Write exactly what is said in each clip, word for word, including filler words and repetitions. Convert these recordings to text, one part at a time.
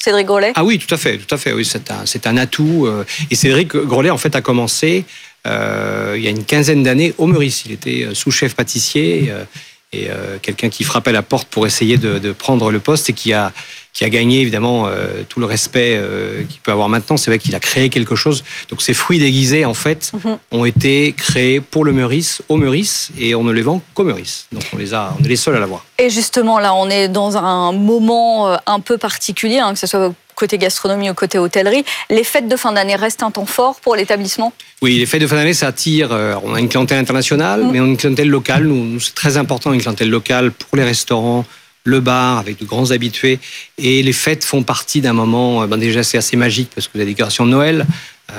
Cédric Grolet ? Ah oui, tout à fait, tout à fait. Oui, c'est un, c'est un atout. Euh, et Cédric Grolet, en fait, a commencé euh, il y a une quinzaine d'années au Meurice. Il était sous-chef pâtissier euh, et euh, quelqu'un qui frappait à la porte pour essayer de, de prendre le poste et qui a qui a gagné évidemment euh, tout le respect euh, qu'il peut avoir maintenant. C'est vrai qu'il a créé quelque chose. Donc ces fruits déguisés, en fait, mm-hmm. ont été créés pour le Meurice, au Meurice, et on ne les vend qu'au Meurice. Donc on, les a, on est les seuls à l'avoir. Et justement, là, on est dans un moment un peu particulier, hein, que ce soit côté gastronomie ou côté hôtellerie. Les fêtes de fin d'année restent un temps fort pour l'établissement ? Oui, les fêtes de fin d'année, ça attire. Euh, on a une clientèle internationale, mm. mais on a une clientèle locale. Nous, nous, c'est très important, une clientèle locale pour les restaurants, le bar, avec de grands habitués. Et les fêtes font partie d'un moment, ben déjà c'est assez magique, parce que la décoration de Noël,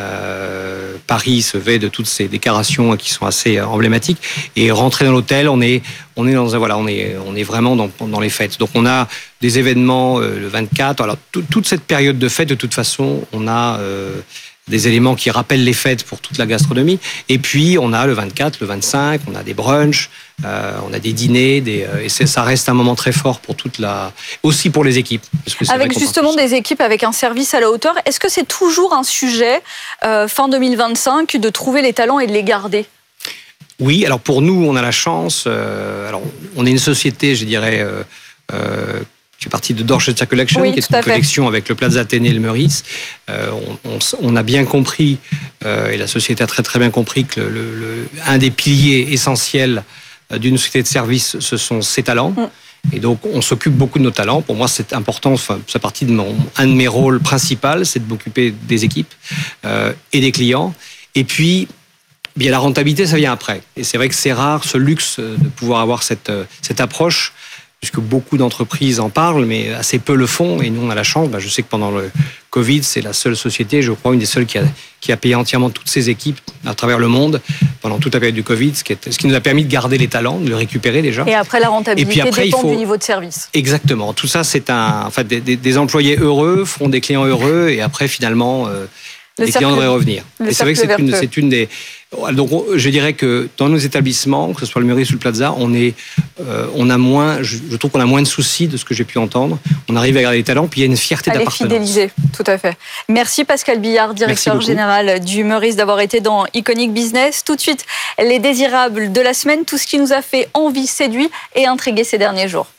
euh, Paris se vêt de toutes ces décorations qui sont assez emblématiques. Et rentrer dans l'hôtel, on est, on est dans un, voilà, on est, on est vraiment dans, dans les fêtes. Donc on a des événements euh, le vingt-quatre. Alors tout, toute cette période de fête, de toute façon, on a euh, des éléments qui rappellent les fêtes pour toute la gastronomie. Et puis on a le vingt-quatre, le vingt-cinq, on a des brunchs. Euh, on a des dîners, des, euh, et c'est, ça reste un moment très fort pour toute la, aussi pour les équipes. Parce que c'est avec justement des équipes avec un service à la hauteur, est-ce que c'est toujours un sujet euh, fin deux mille vingt-cinq de trouver les talents et de les garder ? Oui, alors pour nous, on a la chance. Euh, alors on est une société, je dirais. Euh, euh, qui fait partie de Dorchester Collection, oui, qui est une collection avec le Plaza Athénée et le Meurice. Euh, on, on, on a bien compris, euh, et la société a très très bien compris que le, le, le, un des piliers essentiels d'une société de service, ce sont ses talents. Mm. Et donc, on s'occupe beaucoup de nos talents. Pour moi, c'est important. Enfin, c'est partie de mon, un de mes rôles principaux, c'est de m'occuper des équipes euh, et des clients. Et puis, bien la rentabilité, ça vient après. Et c'est vrai que c'est rare, ce luxe de pouvoir avoir cette, cette approche, puisque beaucoup d'entreprises en parlent, mais assez peu le font. Et nous, on a la chance. Ben, je sais que pendant le Covid, c'est la seule société, je crois, une des seules qui a, qui a payé entièrement toutes ses équipes à travers le monde pendant toute la période du Covid, ce qui, est, ce qui nous a permis de garder les talents, de les récupérer déjà. Et après, la rentabilité et puis après, dépend il faut... du niveau de service. Exactement. Tout ça, c'est un... En fait, des, des, des employés heureux feront des clients heureux, et après, finalement, euh, les clients devraient revenir. Et c'est vrai que c'est une, c'est une des... Donc, je dirais que dans nos établissements, que ce soit le Meurice ou le Plaza, on est, euh, on a moins, je, je trouve qu'on a moins de soucis de ce que j'ai pu entendre. On arrive à garder les talents, puis il y a une fierté à d'appartenance. Les fidéliser, tout à fait. Merci Pascal Billard, directeur général du Meurice, d'avoir été dans Iconic Business. Tout de suite, les désirables de la semaine, tout ce qui nous a fait envie, séduit et intrigué ces derniers jours.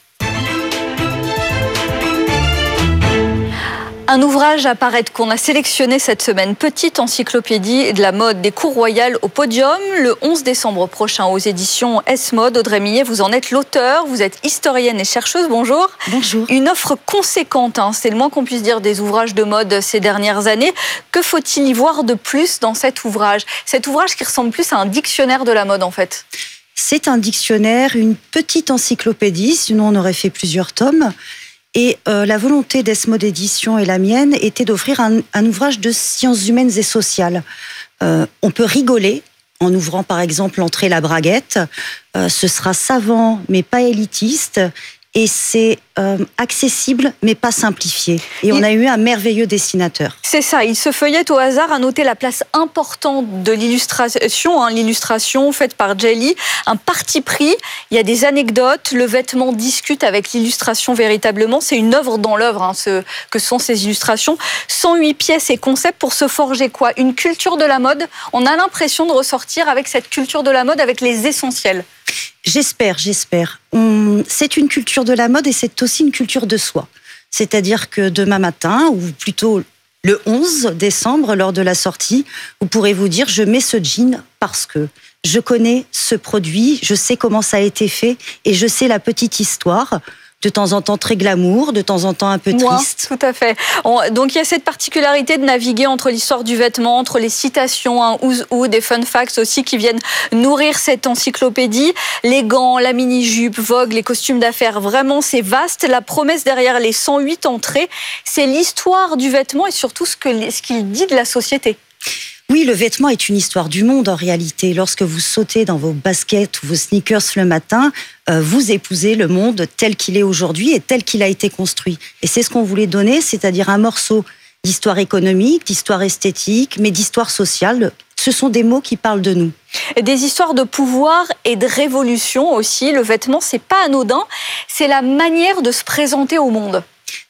Un ouvrage à paraître qu'on a sélectionné cette semaine, Petite encyclopédie de la mode des cours royales au podium, le onze décembre prochain aux éditions S-Mode. Audrey Millet, vous en êtes l'auteur, vous êtes historienne et chercheuse, bonjour. Bonjour. Une offre conséquente, hein, c'est le moins qu'on puisse dire des ouvrages de mode ces dernières années. Que faut-il y voir de plus dans cet ouvrage ? Cet ouvrage qui ressemble plus à un dictionnaire de la mode en fait. C'est un dictionnaire, une petite encyclopédie, sinon on aurait fait plusieurs tomes. Et euh, la volonté d'S-Mode Édition et la mienne était d'offrir un, un ouvrage de sciences humaines et sociales. Euh, on peut rigoler en ouvrant par exemple l'entrée La Braguette. Euh, ce sera savant mais pas élitiste. Et c'est euh, accessible, mais pas simplifié. Et on a eu un merveilleux dessinateur. C'est ça, il se feuillette au hasard à noter la place importante de l'illustration, hein, l'illustration faite par Jelly, un parti pris, il y a des anecdotes, le vêtement discute avec l'illustration véritablement, c'est une œuvre dans l'œuvre, hein, ce, que sont ces illustrations. cent huit pièces et concepts pour se forger quoi ? Une culture de la mode. On a l'impression de ressortir avec cette culture de la mode, avec les essentiels. J'espère, j'espère. On... C'est une culture de la mode et c'est aussi une culture de soi. C'est-à-dire que demain matin, ou plutôt le onze décembre, lors de la sortie, vous pourrez vous dire « je mets ce jean parce que je connais ce produit, je sais comment ça a été fait et je sais la petite histoire ». De temps en temps très glamour, de temps en temps un peu triste. Moi, tout à fait. On, donc il y a cette particularité de naviguer entre l'histoire du vêtement, entre les citations, un who's who, des fun facts aussi qui viennent nourrir cette encyclopédie. Les gants, la mini-jupe, Vogue, les costumes d'affaires, vraiment c'est vaste. La promesse derrière les cent huit entrées, c'est l'histoire du vêtement et surtout ce, que, ce qu'il dit de la société. Oui, le vêtement est une histoire du monde en réalité. Lorsque vous sautez dans vos baskets ou vos sneakers le matin, euh, vous épousez le monde tel qu'il est aujourd'hui et tel qu'il a été construit. Et c'est ce qu'on voulait donner, c'est-à-dire un morceau d'histoire économique, d'histoire esthétique, mais d'histoire sociale. Ce sont des mots qui parlent de nous. Des histoires de pouvoir et de révolution aussi. Le vêtement, c'est pas anodin, c'est la manière de se présenter au monde.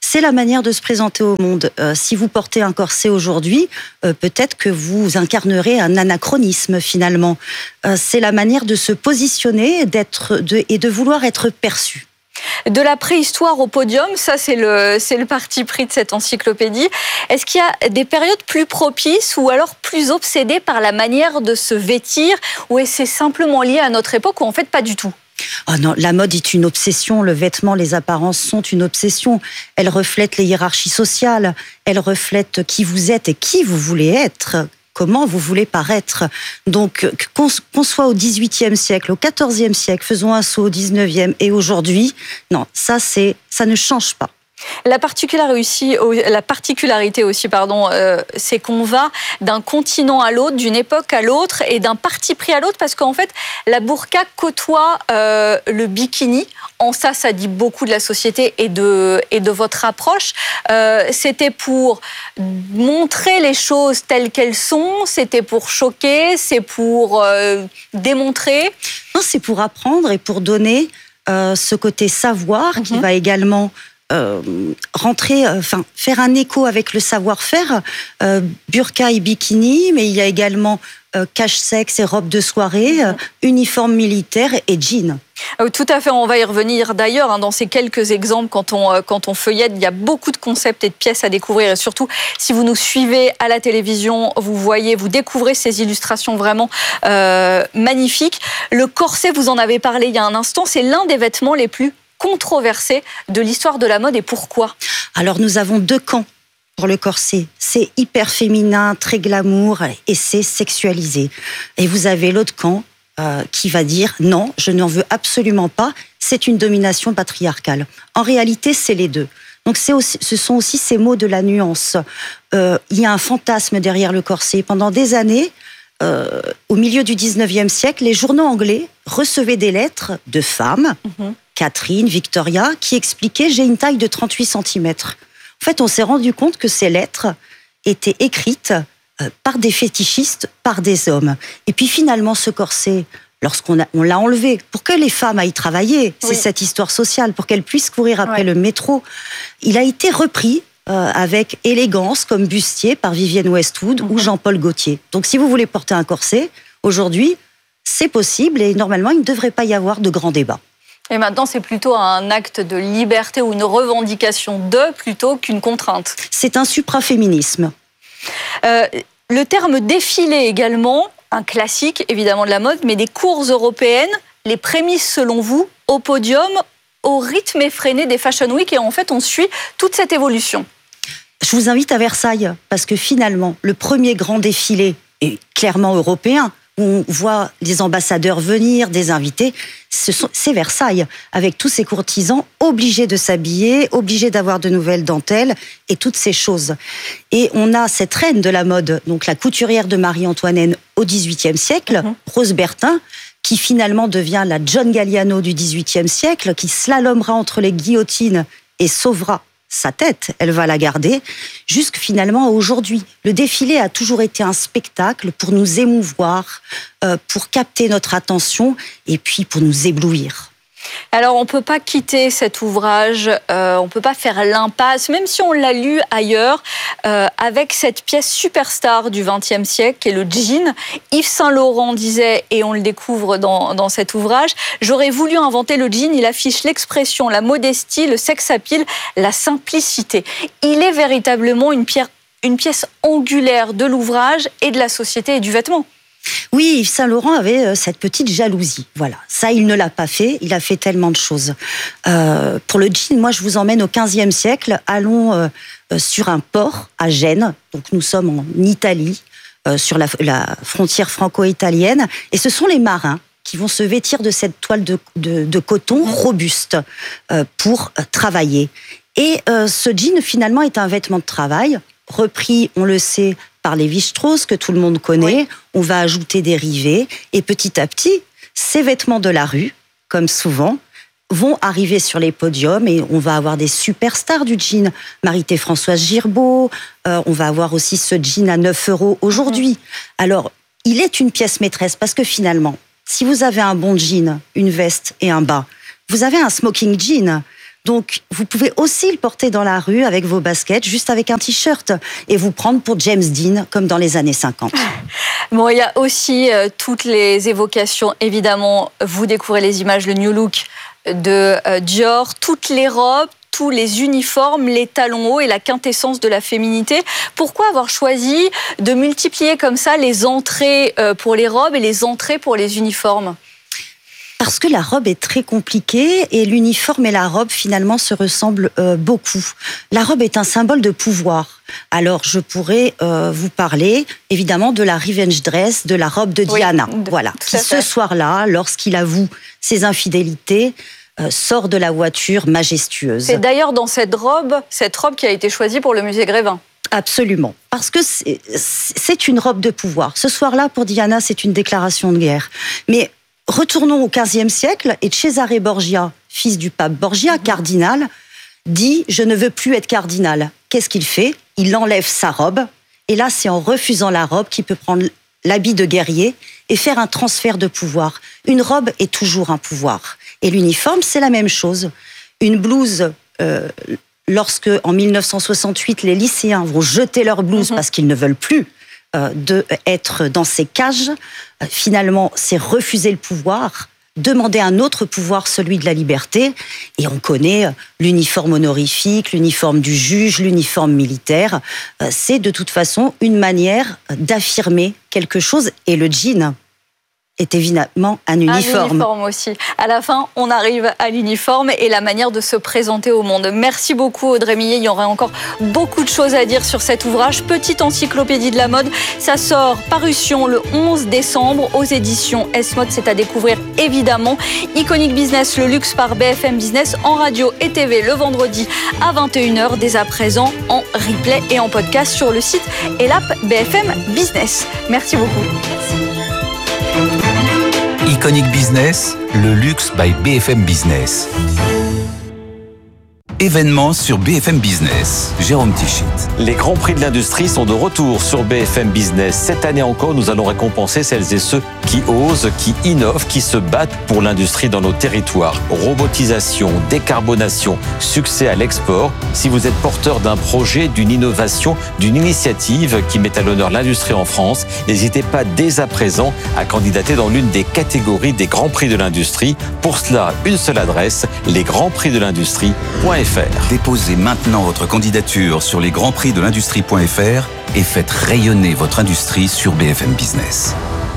c'est la manière de se présenter au monde. Euh, si vous portez un corset aujourd'hui, euh, peut-être que vous incarnerez un anachronisme finalement. Euh, c'est la manière de se positionner d'être, de, et de vouloir être perçu. De la préhistoire au podium, ça c'est le, c'est le parti pris de cette encyclopédie. Est-ce qu'il y a des périodes plus propices ou alors plus obsédées par la manière de se vêtir, ou est-ce simplement lié à notre époque ou en fait pas du tout ? Oh non, la mode est une obsession, le vêtement, les apparences sont une obsession. Elles reflètent les hiérarchies sociales, elles reflètent qui vous êtes et qui vous voulez être, comment vous voulez paraître. Donc, qu'on, qu'on soit au dix-huitième siècle, au quatorzième siècle, faisons un saut au dix-neuvième et aujourd'hui, non, ça, c'est, ça ne change pas. La particularité, la particularité aussi, pardon, euh, c'est qu'on va d'un continent à l'autre, d'une époque à l'autre et d'un parti pris à l'autre, parce qu'en fait, la burqa côtoie euh, le bikini. En ça, ça dit beaucoup de la société et de, et de votre approche. Euh, c'était pour montrer les choses telles qu'elles sont, c'était pour choquer, c'est pour euh, démontrer. Non, c'est pour apprendre et pour donner euh, ce côté savoir mm-hmm. qui va également... Euh, rentrer, enfin euh, faire un écho avec le savoir-faire, euh, burqa et bikini, mais il y a également euh, cache-sexe et robe de soirée, euh, uniforme militaire et jean. Tout à fait, on va y revenir d'ailleurs hein, dans ces quelques exemples. Quand on, euh, quand on feuillette, il y a beaucoup de concepts et de pièces à découvrir, et surtout si vous nous suivez à la télévision, vous voyez, vous découvrez ces illustrations vraiment euh, magnifiques. Le corset, vous en avez parlé il y a un instant, c'est l'un des vêtements les plus controversé de l'histoire de la mode, et pourquoi ? Alors nous avons deux camps pour le corset. C'est hyper féminin, très glamour et c'est sexualisé. Et vous avez l'autre camp euh, qui va dire non, je n'en veux absolument pas, c'est une domination patriarcale. En réalité, c'est les deux. Donc c'est aussi, ce sont aussi ces mots de la nuance. Euh, il y a un fantasme derrière le corset. Pendant des années, euh, au milieu du dix-neuvième siècle, les journaux anglais recevaient des lettres de femmes, mm-hmm. Catherine, Victoria, qui expliquaient « j'ai une taille de trente-huit centimètres ». En fait, on s'est rendu compte que ces lettres étaient écrites par des fétichistes, par des hommes. Et puis finalement, ce corset, lorsqu'on a, on l'a enlevé, pour que les femmes aillent travailler, oui. c'est cette histoire sociale, pour qu'elles puissent courir après ouais. le métro, il a été repris euh, avec élégance, comme bustier, par Vivienne Westwood mm-hmm. ou Jean-Paul Gaultier. Donc si vous voulez porter un corset, aujourd'hui, c'est possible et normalement, il ne devrait pas y avoir de grands débats. Et maintenant, c'est plutôt un acte de liberté ou une revendication de, plutôt qu'une contrainte. C'est un supraféminisme. Euh, le terme défilé également, un classique évidemment de la mode, mais des cours européennes, les prémices selon vous, au podium, au rythme effréné des Fashion Week, et en fait, on suit toute cette évolution. Je vous invite à Versailles, parce que finalement, le premier grand défilé est clairement européen. On voit les ambassadeurs venir, des invités, ce sont, c'est Versailles, avec tous ces courtisans obligés de s'habiller, obligés d'avoir de nouvelles dentelles et toutes ces choses. Et on a cette reine de la mode, donc la couturière de Marie-Antoinette au dix-huitième siècle, mm-hmm. Rose Bertin, qui finalement devient la John Galliano du dix-huitième siècle, qui slalomera entre les guillotines et sauvera sa tête, elle va la garder, jusqu'à finalement aujourd'hui. Le défilé a toujours été un spectacle pour nous émouvoir, euh, pour capter notre attention et puis pour nous éblouir. Alors, on ne peut pas quitter cet ouvrage, euh, on ne peut pas faire l'impasse, même si on l'a lu ailleurs, euh, avec cette pièce superstar du vingtième siècle, qui est le jean. Yves Saint-Laurent disait, et on le découvre dans, dans cet ouvrage, « J'aurais voulu inventer le jean, il affiche l'expression, la modestie, le sex appeal, la simplicité. » Il est véritablement une, pierre, une pièce angulaire de l'ouvrage et de la société et du vêtement. Oui, Yves Saint-Laurent avait cette petite jalousie. Voilà, ça, il ne l'a pas fait. Il a fait tellement de choses. Euh, pour le jean, moi, je vous emmène au quinzième siècle. Allons euh, sur un port à Gênes. Donc, nous sommes en Italie, euh, sur la, la frontière franco-italienne. Et ce sont les marins qui vont se vêtir de cette toile de, de, de coton robuste euh, pour euh, travailler. Et euh, ce jean, finalement, est un vêtement de travail, repris, on le sait, par Lévi-Strauss, que tout le monde connaît. Oui. On va ajouter des rivets. Et petit à petit, ces vêtements de la rue, comme souvent, vont arriver sur les podiums et on va avoir des superstars du jean. Marie-Françoise Girbaud, euh, on va avoir aussi ce jean à neuf euros aujourd'hui. Alors, il est une pièce maîtresse parce que finalement, si vous avez un bon jean, une veste et un bas, vous avez un smoking jean. Donc, vous pouvez aussi le porter dans la rue avec vos baskets, juste avec un t-shirt, et vous prendre pour James Dean, comme dans les années cinquante. Bon, il y a aussi euh, toutes les évocations, évidemment, vous découvrez les images, le New Look de euh, Dior, toutes les robes, tous les uniformes, les talons hauts et la quintessence de la féminité. Pourquoi avoir choisi de multiplier comme ça les entrées euh, pour les robes et les entrées pour les uniformes ? Parce que la robe est très compliquée et l'uniforme et la robe finalement se ressemblent euh, beaucoup. La robe est un symbole de pouvoir. Alors je pourrais euh, vous parler évidemment de la revenge dress, de la robe de Diana, oui, de, voilà, qui ce soir-là, lorsqu'il avoue ses infidélités, euh, sort de la voiture majestueuse. C'est d'ailleurs dans cette robe, cette robe qui a été choisie pour le musée Grévin. Absolument, parce que c'est, c'est une robe de pouvoir. Ce soir-là, pour Diana, c'est une déclaration de guerre. Mais retournons au quinzième siècle, et Cesare Borgia, fils du pape Borgia, cardinal, dit « Je ne veux plus être cardinal ». Qu'est-ce qu'il fait ? Il enlève sa robe, et là, c'est en refusant la robe qu'il peut prendre l'habit de guerrier et faire un transfert de pouvoir. Une robe est toujours un pouvoir. Et l'uniforme, c'est la même chose. Une blouse, euh, lorsque, en mille neuf cent soixante-huit, les lycéens vont jeter leur blouse mmh. parce qu'ils ne veulent plus Euh, de être dans ces cages, euh, finalement, c'est refuser le pouvoir, demander un autre pouvoir, celui de la liberté. Et on connaît euh, l'uniforme honorifique, l'uniforme du juge, l'uniforme militaire. Euh, c'est de toute façon une manière d'affirmer quelque chose. Et le jean est évidemment un uniforme. Un uniforme aussi. À la fin, on arrive à l'uniforme et la manière de se présenter au monde. Merci beaucoup Audrey Millet. Il y aurait encore beaucoup de choses à dire sur cet ouvrage. Petite encyclopédie de la mode. Ça sort, parution le onze décembre aux éditions S-Mode. C'est à découvrir évidemment. Iconic Business, le luxe par B F M Business en radio et T V le vendredi à vingt et une heures. Dès à présent en replay et en podcast sur le site et l'app B F M Business. Merci beaucoup. Merci. Iconic Business, le luxe by B F M Business. Événements sur B F M Business. Jérôme Tichit. Les grands prix de l'industrie sont de retour sur B F M Business. Cette année encore, nous allons récompenser celles et ceux qui osent, qui innovent, qui se battent pour l'industrie dans nos territoires. Robotisation, décarbonation, succès à l'export. Si vous êtes porteur d'un projet, d'une innovation, d'une initiative qui met à l'honneur l'industrie en France, n'hésitez pas dès à présent à candidater dans l'une des catégories des grands prix de l'industrie. Pour cela, une seule adresse, les grands prix de l'industrie point f r. Déposez maintenant votre candidature sur les grands prix de l'industrie point f r et faites rayonner votre industrie sur B F M Business.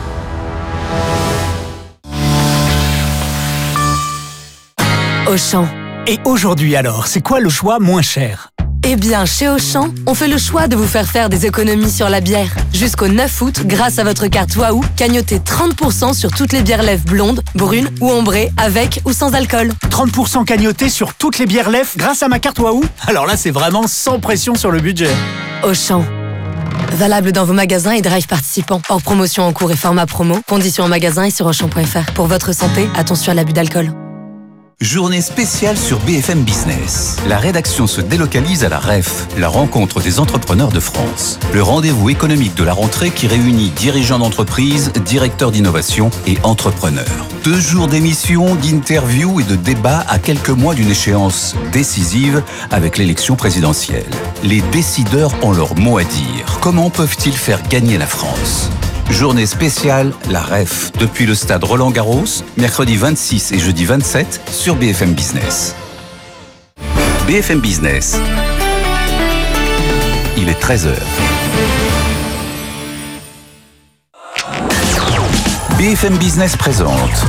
Auchan. Et aujourd'hui alors, c'est quoi le choix moins cher ? Eh bien, chez Auchan, on fait le choix de vous faire faire des économies sur la bière. Jusqu'au neuf août, grâce à votre carte Waouh, cagnotez trente pour cent sur toutes les bières lèvres blondes, brunes ou ambrées, avec ou sans alcool. trente pour cent cagnotés sur toutes les bières lèvres grâce à ma carte Waouh ? Alors là, c'est vraiment sans pression sur le budget. Auchan. Valable dans vos magasins et drive participants. Hors promotion en cours et format promo. Conditions en magasin et sur auchan point f r. Pour votre santé, attention à l'abus d'alcool. Journée spéciale sur B F M Business. La rédaction se délocalise à la R E F, la rencontre des entrepreneurs de France. Le rendez-vous économique de la rentrée qui réunit dirigeants d'entreprise, directeurs d'innovation et entrepreneurs. Deux jours d'émissions, d'interviews et de débats à quelques mois d'une échéance décisive avec l'élection présidentielle. Les décideurs ont leur mot à dire. Comment peuvent-ils faire gagner la France ? Journée spéciale, la R E F, depuis le stade Roland-Garros, mercredi vingt-six et jeudi vingt-sept sur B F M Business. B F M Business, il est treize heures. B F M Business présente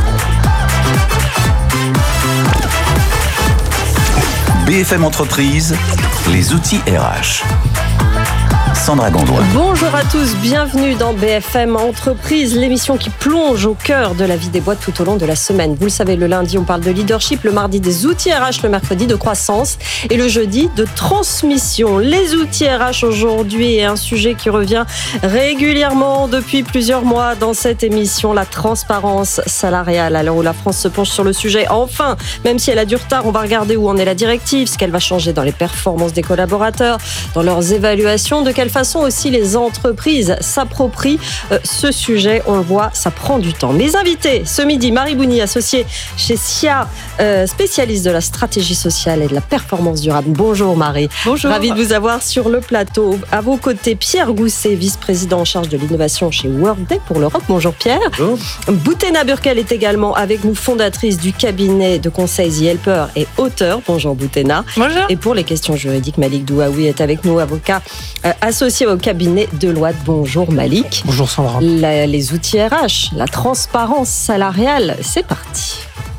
B F M Entreprise, les outils R H. Sandra Gondouin. Bonjour à tous, bienvenue dans B F M Entreprise, l'émission qui plonge au cœur de la vie des boîtes tout au long de la semaine. Vous le savez, le lundi, on parle de leadership, le mardi des outils R H, le mercredi de croissance et le jeudi de transmission. Les outils R H aujourd'hui est un sujet qui revient régulièrement depuis plusieurs mois dans cette émission, la transparence salariale. À l'heure où la France se penche sur le sujet, enfin, même si elle a du retard, on va regarder où en est la directive, ce qu'elle va changer dans les performances des collaborateurs, dans leurs évaluations de qualité quelle façon aussi les entreprises s'approprient euh, ce sujet. On le voit, ça prend du temps. Mes invités ce midi, Marie Bouni, associée chez S I A, euh, spécialiste de la stratégie sociale et de la performance durable. Bonjour Marie. Bonjour. Ravi de vous avoir sur le plateau. À vos côtés, Pierre Gousset, vice-président en charge de l'innovation chez Workday pour l'Europe. Bonjour Pierre. Bonjour. Boutena Burkel est également avec nous, fondatrice du cabinet de conseil The Helper et auteur. Bonjour Boutena. Bonjour. Et pour les questions juridiques, Malik Douaoui est avec nous, avocat euh, associé au cabinet Deloitte. Bonjour Malik. Bonjour Sandra. La, les outils R H, la transparence salariale, c'est parti.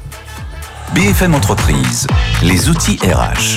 B F M Entreprise, les outils R H.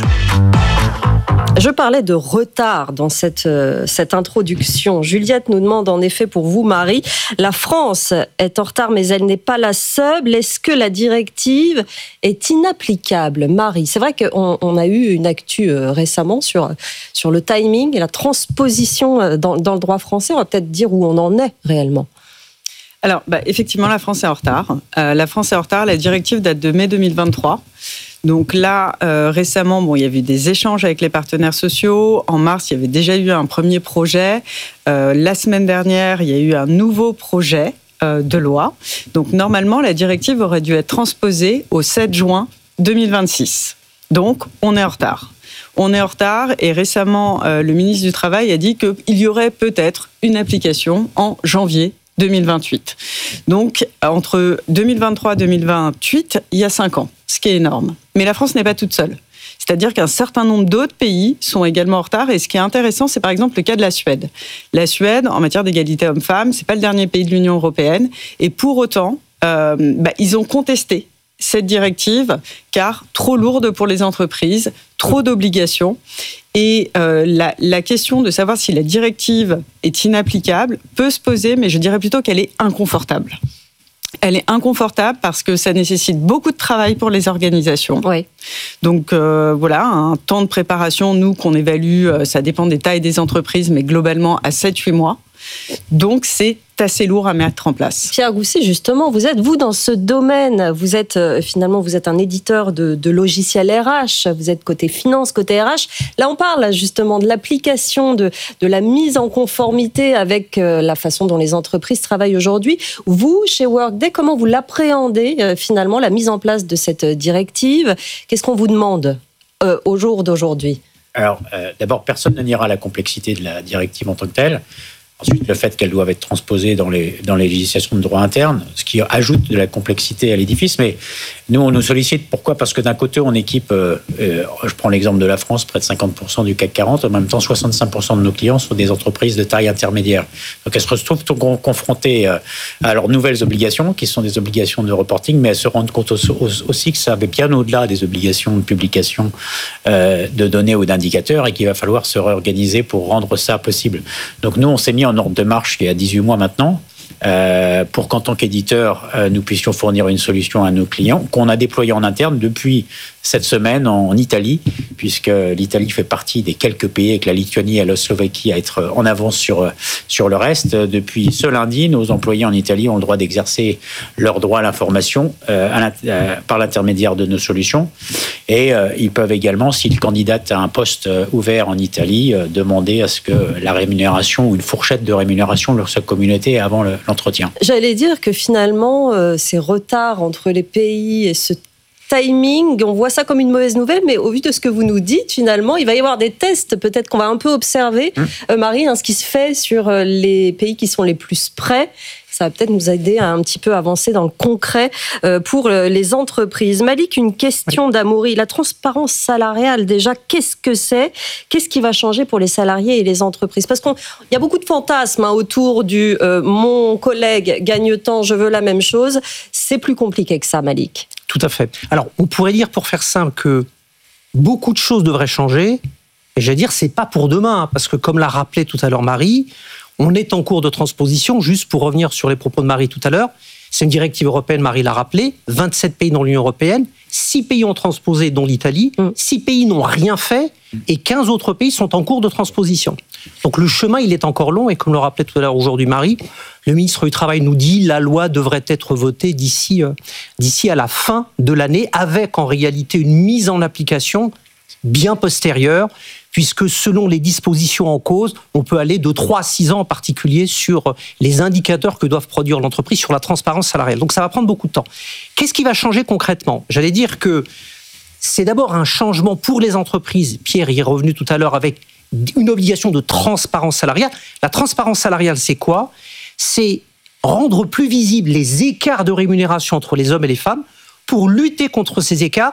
Je parlais de retard dans cette, euh, cette introduction. Juliette nous demande en effet pour vous, Marie, la France est en retard, mais elle n'est pas la seule. Est-ce que la directive est inapplicable, Marie? C'est vrai qu'on on a eu une actu euh, récemment sur, sur le timing et la transposition dans, dans le droit français. On va peut-être dire où on en est réellement. Alors, bah, effectivement, la France est en retard. Euh, la France est en retard. La directive date de mai deux mille vingt-trois. Donc là, euh, récemment, bon, il y avait eu des échanges avec les partenaires sociaux. En mars, il y avait déjà eu un premier projet. Euh, la semaine dernière, il y a eu un nouveau projet euh, de loi. Donc normalement, la directive aurait dû être transposée au sept juin deux mille vingt-six. Donc, on est en retard. On est en retard et récemment, euh, le ministre du Travail a dit qu'il y aurait peut-être une application en janvier deux mille vingt-huit. Donc, entre deux mille vingt-trois et deux mille vingt-huit, il y a cinq ans, ce qui est énorme. Mais la France n'est pas toute seule. C'est-à-dire qu'un certain nombre d'autres pays sont également en retard. Et ce qui est intéressant, c'est par exemple le cas de la Suède. La Suède, en matière d'égalité homme-femme, c'est pas le dernier pays de l'Union européenne. Et pour autant, euh, bah, ils ont contesté cette directive, car trop lourde pour les entreprises, trop d'obligations. Et euh, la, la question de savoir si la directive est inapplicable peut se poser, mais je dirais plutôt qu'elle est inconfortable. Elle est inconfortable parce que ça nécessite beaucoup de travail pour les organisations. Oui. Donc euh, voilà, un temps de préparation, nous, qu'on évalue, ça dépend des tailles des entreprises, mais globalement à sept à huit mois. Donc c'est assez lourd à mettre en place. Pierre Gousset, justement, vous êtes, vous, dans ce domaine, vous êtes, euh, finalement, vous êtes un éditeur de, de logiciels R H, vous êtes côté finance, côté R H. Là, on parle justement de l'application, de, de la mise en conformité avec euh, la façon dont les entreprises travaillent aujourd'hui. Vous, chez Workday, comment vous l'appréhendez, euh, finalement, la mise en place de cette directive? Qu'est-ce qu'on vous demande euh, au jour d'aujourd'hui? Alors, euh, d'abord, personne ne niera la complexité de la directive en tant que telle. Ensuite, le fait qu'elles doivent être transposées dans les, dans les législations de droit interne, ce qui ajoute de la complexité à l'édifice. Mais nous, on nous sollicite. Pourquoi? Parce que d'un côté, on équipe, euh, euh, je prends l'exemple de la France, près de cinquante pour cent du C A C quarante. En même temps, soixante-cinq pour cent de nos clients sont des entreprises de taille intermédiaire. Donc, elles se retrouvent confrontées à leurs nouvelles obligations, qui sont des obligations de reporting, mais elles se rendent compte aussi que ça va bien au-delà des obligations de publication euh, de données ou d'indicateurs et qu'il va falloir se réorganiser pour rendre ça possible. Donc, nous, on s'est mis en ordre de marche il y a dix-huit mois maintenant, euh, pour qu'en tant qu'éditeur, euh, nous puissions fournir une solution à nos clients, qu'on a déployée en interne depuis cette semaine en, en Italie, puisque l'Italie fait partie des quelques pays avec la Lituanie et la Slovaquie à être en avance sur, sur le reste. Depuis ce lundi, nos employés en Italie ont le droit d'exercer leur droit à l'information euh, à euh, par l'intermédiaire de nos solutions. Et euh, ils peuvent également, s'ils candidatent à un poste ouvert en Italie, euh, demander à ce que la rémunération ou une fourchette de rémunération leur soit communiquée avant le, l'entretien. J'allais dire que finalement, euh, ces retards entre les pays et ce timing, on voit ça comme une mauvaise nouvelle, mais au vu de ce que vous nous dites, finalement, il va y avoir des tests, peut-être qu'on va un peu observer, mmh. euh, Marie, hein, ce qui se fait sur les pays qui sont les plus près. Ça va peut-être nous aider à un petit peu avancer dans le concret euh, pour les entreprises. Malik, une question oui. d'Amaury. La transparence salariale, déjà, qu'est-ce que c'est? Qu'est-ce qui va changer pour les salariés et les entreprises? Parce qu'il y a beaucoup de fantasmes hein, autour du euh, « mon collègue gagne tant, je veux la même chose ». C'est plus compliqué que ça, Malik. Tout à fait. Alors, on pourrait dire, pour faire simple, que beaucoup de choses devraient changer. Et je vais dire, c'est pas pour demain, hein, parce que comme l'a rappelé tout à l'heure Marie, on est en cours de transposition. Juste pour revenir sur les propos de Marie tout à l'heure, c'est une directive européenne, Marie l'a rappelé, vingt-sept pays dans l'Union européenne, six pays ont transposé, dont l'Italie, six pays n'ont rien fait, et quinze autres pays sont en cours de transposition. Donc le chemin, il est encore long, et comme le rappelait tout à l'heure aujourd'hui Marie, le ministre du Travail nous dit que la loi devrait être votée d'ici, euh, d'ici à la fin de l'année, avec en réalité une mise en application bien postérieure, puisque selon les dispositions en cause, on peut aller de trois à six ans en particulier sur les indicateurs que doivent produire l'entreprise sur la transparence salariale. Donc ça va prendre beaucoup de temps. Qu'est-ce qui va changer concrètement ? J'allais dire que c'est d'abord un changement pour les entreprises. Pierre y est revenu tout à l'heure avec une obligation de transparence salariale. La transparence salariale, c'est quoi ? C'est rendre plus visibles les écarts de rémunération entre les hommes et les femmes. Pour lutter contre ces écarts,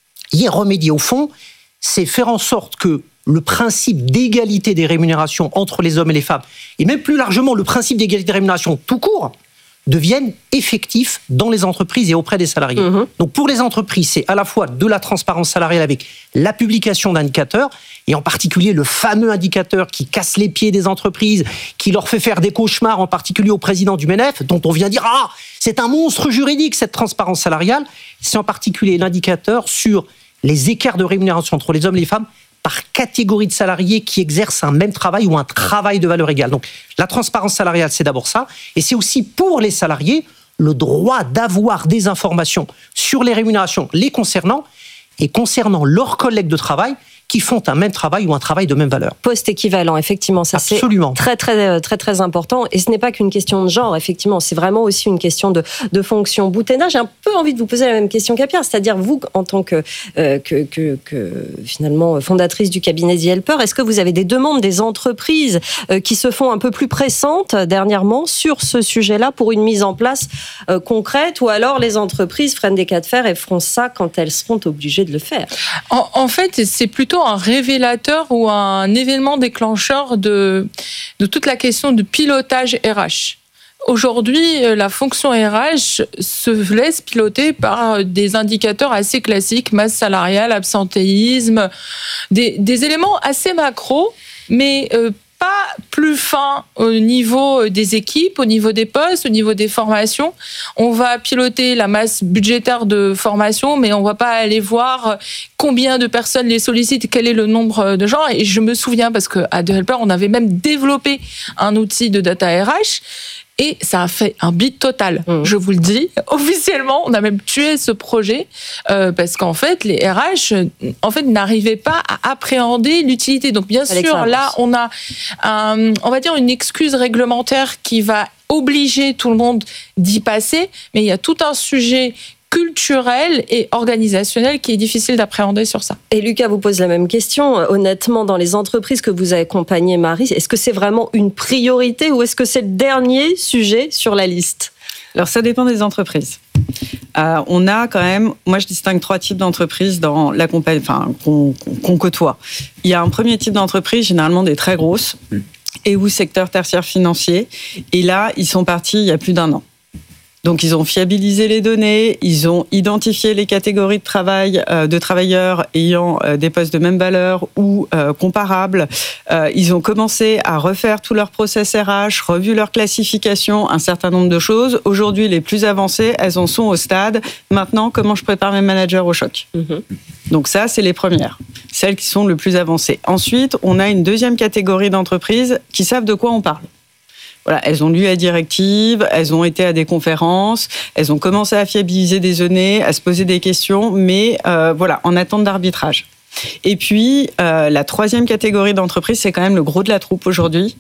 y remédier au fond, c'est faire en sorte que le principe d'égalité des rémunérations entre les hommes et les femmes, et même plus largement le principe d'égalité des rémunérations tout court, deviennent effectifs dans les entreprises et auprès des salariés. Mmh. Donc pour les entreprises, c'est à la fois de la transparence salariale avec la publication d'indicateurs, et en particulier le fameux indicateur qui casse les pieds des entreprises, qui leur fait faire des cauchemars, en particulier au président du M N F, dont on vient dire « Ah, c'est un monstre juridique, cette transparence salariale ». C'est en particulier l'indicateur sur les écarts de rémunération entre les hommes et les femmes par catégorie de salariés qui exercent un même travail ou un travail de valeur égale. Donc la transparence salariale, c'est d'abord ça, et c'est aussi pour les salariés le droit d'avoir des informations sur les rémunérations les concernant et concernant leurs collègues de travail qui font un même travail ou un travail de même valeur. Poste équivalent, effectivement, ça Absolument. c'est très très très très important. Et ce n'est pas qu'une question de genre, effectivement, c'est vraiment aussi une question de, de fonction. Boutena, j'ai un peu envie de vous poser la même question qu'à Pierre, c'est-à-dire vous, en tant que, euh, que, que, que finalement fondatrice du cabinet The Helper, est-ce que vous avez des demandes des entreprises euh, qui se font un peu plus pressantes dernièrement sur ce sujet-là pour une mise en place euh, concrète, ou alors les entreprises freinent des cas de fer et feront ça quand elles seront obligées de le faire? En, en fait, c'est plutôt un révélateur ou un événement déclencheur de, de toute la question de pilotage R H. Aujourd'hui, la fonction R H se laisse piloter par des indicateurs assez classiques, masse salariale, absentéisme, des, des éléments assez macro, mais euh, pas plus fin au niveau des équipes, au niveau des postes, au niveau des formations. On va piloter la masse budgétaire de formation, mais on ne va pas aller voir combien de personnes les sollicitent, quel est le nombre de gens. Et je me souviens, parce qu'à The Helper, on avait même développé un outil de data R H, et ça a fait un bid total, mmh. je vous le dis. Officiellement, on a même tué ce projet euh, parce qu'en fait, les R H en fait, n'arrivaient pas à appréhender l'utilité. Donc bien sûr, là, on a un, on va dire une excuse réglementaire qui va obliger tout le monde d'y passer, mais il y a tout un sujet culturel et organisationnel qui est difficile d'appréhender sur ça. Et Lucas vous pose la même question. Honnêtement, dans les entreprises que vous accompagnez, Marie, est-ce que c'est vraiment une priorité ou est-ce que c'est le dernier sujet sur la liste ? Alors, ça dépend des entreprises. Euh, on a quand même, moi je distingue trois types d'entreprises dans la compagnie, enfin, qu'on, qu'on côtoie. Il y a un premier type d'entreprise, généralement des très grosses, et ou secteur tertiaire financier. Et là, ils sont partis il y a plus d'un an. Donc, ils ont fiabilisé les données, ils ont identifié les catégories de travail euh, de travailleurs ayant euh, des postes de même valeur ou euh, comparables. Euh, ils ont commencé à refaire tout leur process R H, revu leur classification, un certain nombre de choses. Aujourd'hui, les plus avancées, elles en sont au stade. Maintenant, comment je prépare mes managers au choc ? Mm-hmm. Donc ça, c'est les premières, celles qui sont le plus avancées. Ensuite, on a une deuxième catégorie d'entreprises qui savent de quoi on parle. Voilà, elles ont lu la directive, elles ont été à des conférences, elles ont commencé à fiabiliser des données, à se poser des questions, mais euh, voilà, en attente d'arbitrage. Et puis, euh, la troisième catégorie d'entreprises, c'est quand même le gros de la troupe aujourd'hui,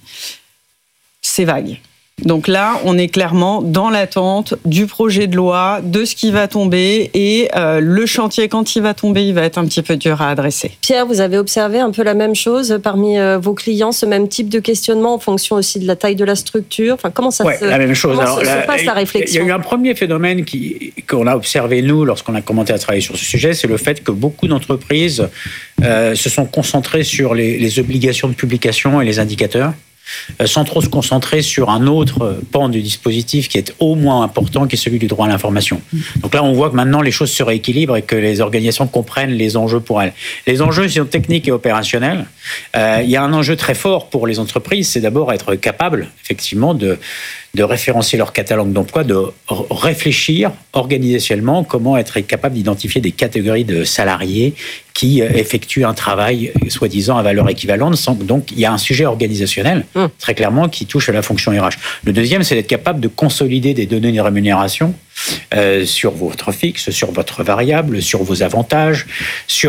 c'est vague. Donc là, on est clairement dans l'attente du projet de loi, de ce qui va tomber, et euh, le chantier, quand il va tomber, il va être un petit peu dur à adresser. Pierre, vous avez observé un peu la même chose parmi euh, vos clients, ce même type de questionnement en fonction aussi de la taille de la structure. Enfin, comment ça ouais, se, la même chose. comment Alors, se, la, se passe la réflexion ? Il y a eu un premier phénomène qui, qu'on a observé, nous, lorsqu'on a commencé à travailler sur ce sujet, c'est le fait que beaucoup d'entreprises euh, se sont concentrées sur les, les obligations de publication et les indicateurs, sans trop se concentrer sur un autre pan du dispositif qui est au moins important, qui est celui du droit à l'information. Donc là, on voit que maintenant, les choses se rééquilibrent et que les organisations comprennent les enjeux pour elles. Les enjeux sont techniques et opérationnels. Euh, il y a un enjeu très fort pour les entreprises, c'est d'abord être capable, effectivement, de, de référencer leur catalogue d'emploi, de réfléchir organisationnellement comment être capable d'identifier des catégories de salariés qui effectuent un travail soi-disant à valeur équivalente. Donc, il y a un sujet organisationnel, mmh. très clairement, qui touche à la fonction R H. Le deuxième, c'est d'être capable de consolider des données de rémunération euh, sur votre fixe, sur votre variable, sur vos avantages, sur tout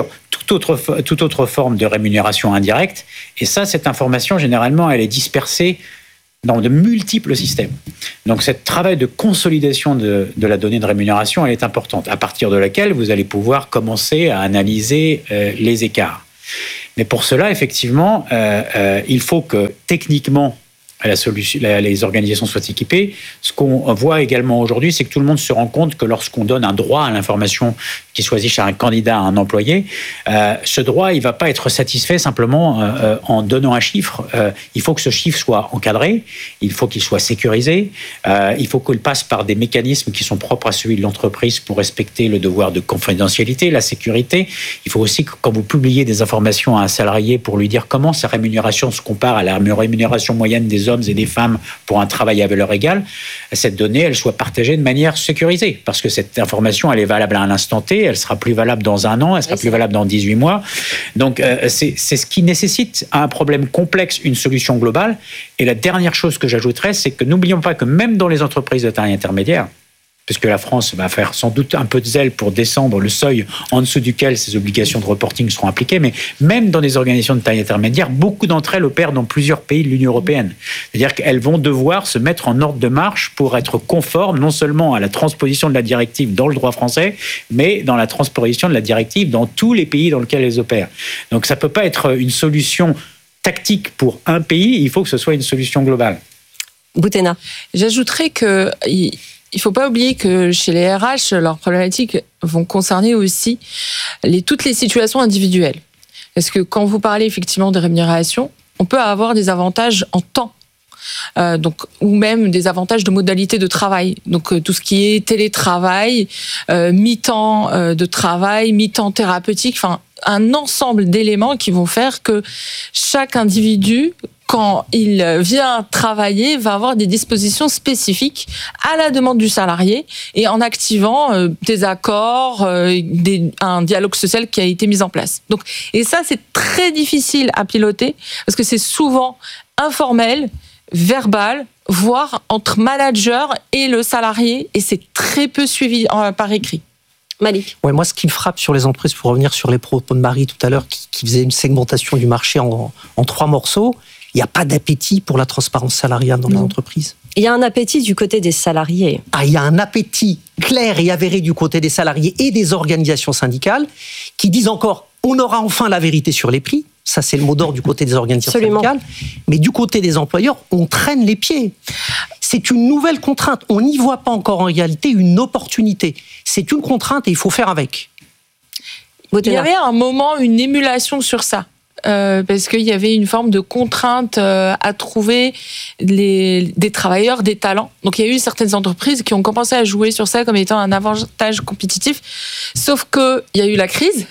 toute autre, toute autre forme de rémunération indirecte. Et ça, cette information, généralement, elle est dispersée dans de multiples systèmes. Donc, ce travail de consolidation de, de la donnée de rémunération, elle est importante, à partir de laquelle vous allez pouvoir commencer à analyser euh, les écarts. Mais pour cela, effectivement, euh, euh, il faut que techniquement, la solution, la, les organisations soient équipées. Ce qu'on voit également aujourd'hui, c'est que tout le monde se rend compte que lorsqu'on donne un droit à l'information qui choisit chez un candidat, à un employé, euh, ce droit, il ne va pas être satisfait simplement euh, en donnant un chiffre. Euh, il faut que ce chiffre soit encadré, il faut qu'il soit sécurisé, euh, il faut qu'il passe par des mécanismes qui sont propres à celui de l'entreprise pour respecter le devoir de confidentialité, la sécurité. Il faut aussi que quand vous publiez des informations à un salarié pour lui dire comment sa rémunération se compare à la rémunération moyenne des hommes et des femmes pour un travail à valeur égale, cette donnée, elle soit partagée de manière sécurisée. Parce que cette information, elle est valable à un instant T, elle sera plus valable dans un an, elle sera oui, plus valable dans dix-huit mois. Donc, euh, c'est, c'est ce qui nécessite à un problème complexe une solution globale. Et la dernière chose que j'ajouterais, c'est que n'oublions pas que même dans les entreprises de taille intermédiaire, puisque la France va faire sans doute un peu de zèle pour descendre le seuil en dessous duquel ces obligations de reporting seront appliquées, mais même dans des organisations de taille intermédiaire, beaucoup d'entre elles opèrent dans plusieurs pays de l'Union européenne. C'est-à-dire qu'elles vont devoir se mettre en ordre de marche pour être conformes non seulement à la transposition de la directive dans le droit français, mais dans la transposition de la directive dans tous les pays dans lesquels elles opèrent. Donc ça ne peut pas être une solution tactique pour un pays, il faut que ce soit une solution globale. Boutena. J'ajouterais que... Il ne faut pas oublier que chez les R H, leurs problématiques vont concerner aussi les, toutes les situations individuelles. Parce que quand vous parlez effectivement de rémunération, on peut avoir des avantages en temps. Euh, donc, ou même des avantages de modalité de travail. Donc, euh, tout ce qui est télétravail, euh, mi-temps euh, de travail, mi-temps thérapeutique, enfin, un ensemble d'éléments qui vont faire que chaque individu, quand il vient travailler, va avoir des dispositions spécifiques à la demande du salarié et en activant euh, des accords, euh, des, un dialogue social qui a été mis en place. Donc, et ça, c'est très difficile à piloter parce que c'est souvent informel, verbal, voire entre manager et le salarié, et c'est très peu suivi en, par écrit. Malik. Ouais, moi, ce qui me frappe sur les entreprises, pour revenir sur les propos de Marie tout à l'heure, qui, qui faisait une segmentation du marché en, en trois morceaux, il n'y a pas d'appétit pour la transparence salariale dans non. les entreprises. Il y a un appétit du côté des salariés. Ah, il y a un appétit clair et avéré du côté des salariés et des organisations syndicales qui disent encore, on aura enfin la vérité sur les prix. Ça, c'est le mot d'ordre du côté des organisations Absolument. syndicales. Mais du côté des employeurs, on traîne les pieds. C'est une nouvelle contrainte. On n'y voit pas encore en réalité une opportunité. C'est une contrainte et il faut faire avec. Il y avait un moment, une émulation sur ça. Euh, parce qu'il y avait une forme de contrainte euh, à trouver les, des travailleurs, des talents. Donc il y a eu certaines entreprises qui ont commencé à jouer sur ça comme étant un avantage compétitif. Sauf qu'il y a eu la crise.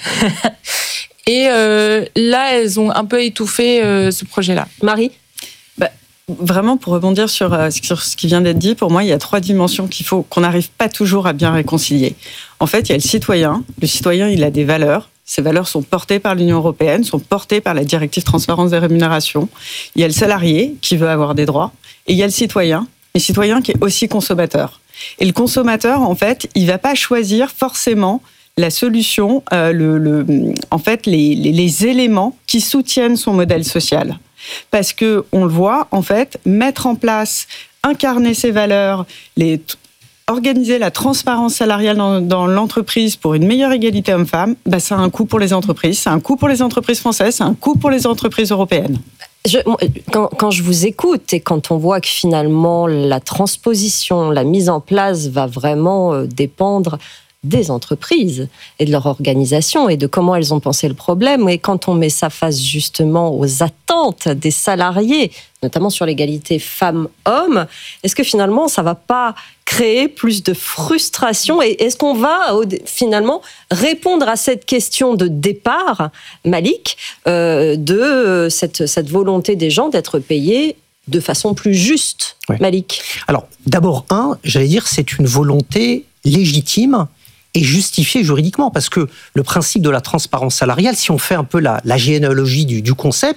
Et euh, là, elles ont un peu étouffé euh, ce projet-là. Marie ? bah, Vraiment, pour rebondir sur, euh, sur ce qui vient d'être dit, pour moi, il y a trois dimensions qu'il faut, qu'on n'arrive pas toujours à bien réconcilier. En fait, il y a le citoyen. Le citoyen, il a des valeurs. Ces valeurs sont portées par l'Union européenne, sont portées par la directive transparence des rémunérations. Il y a le salarié qui veut avoir des droits. Et il y a le citoyen, le citoyen qui est aussi consommateur. Et le consommateur, en fait, il ne va pas choisir forcément la solution, euh, le, le, en fait, les, les, les éléments qui soutiennent son modèle social. Parce que on le voit, en fait, mettre en place, incarner ses valeurs, les, organiser la transparence salariale dans, dans l'entreprise pour une meilleure égalité homme-femme, bah, ça a un coût pour les entreprises, c'est un coût pour les entreprises françaises, c'est un coût pour les entreprises européennes. Je, quand, quand je vous écoute et quand on voit que finalement la transposition, la mise en place va vraiment dépendre des entreprises et de leur organisation et de comment elles ont pensé le problème. Et quand on met ça face justement aux attentes des salariés, notamment sur l'égalité femmes-hommes, est-ce que finalement ça ne va pas créer plus de frustration? Et est-ce qu'on va finalement répondre à cette question de départ, Malik, euh, de cette, cette volonté des gens d'être payés de façon plus juste, ouais. Malik? Alors, d'abord, un, j'allais dire, c'est une volonté légitime et justifié juridiquement, parce que le principe de la transparence salariale, si on fait un peu la, la généalogie du, du concept,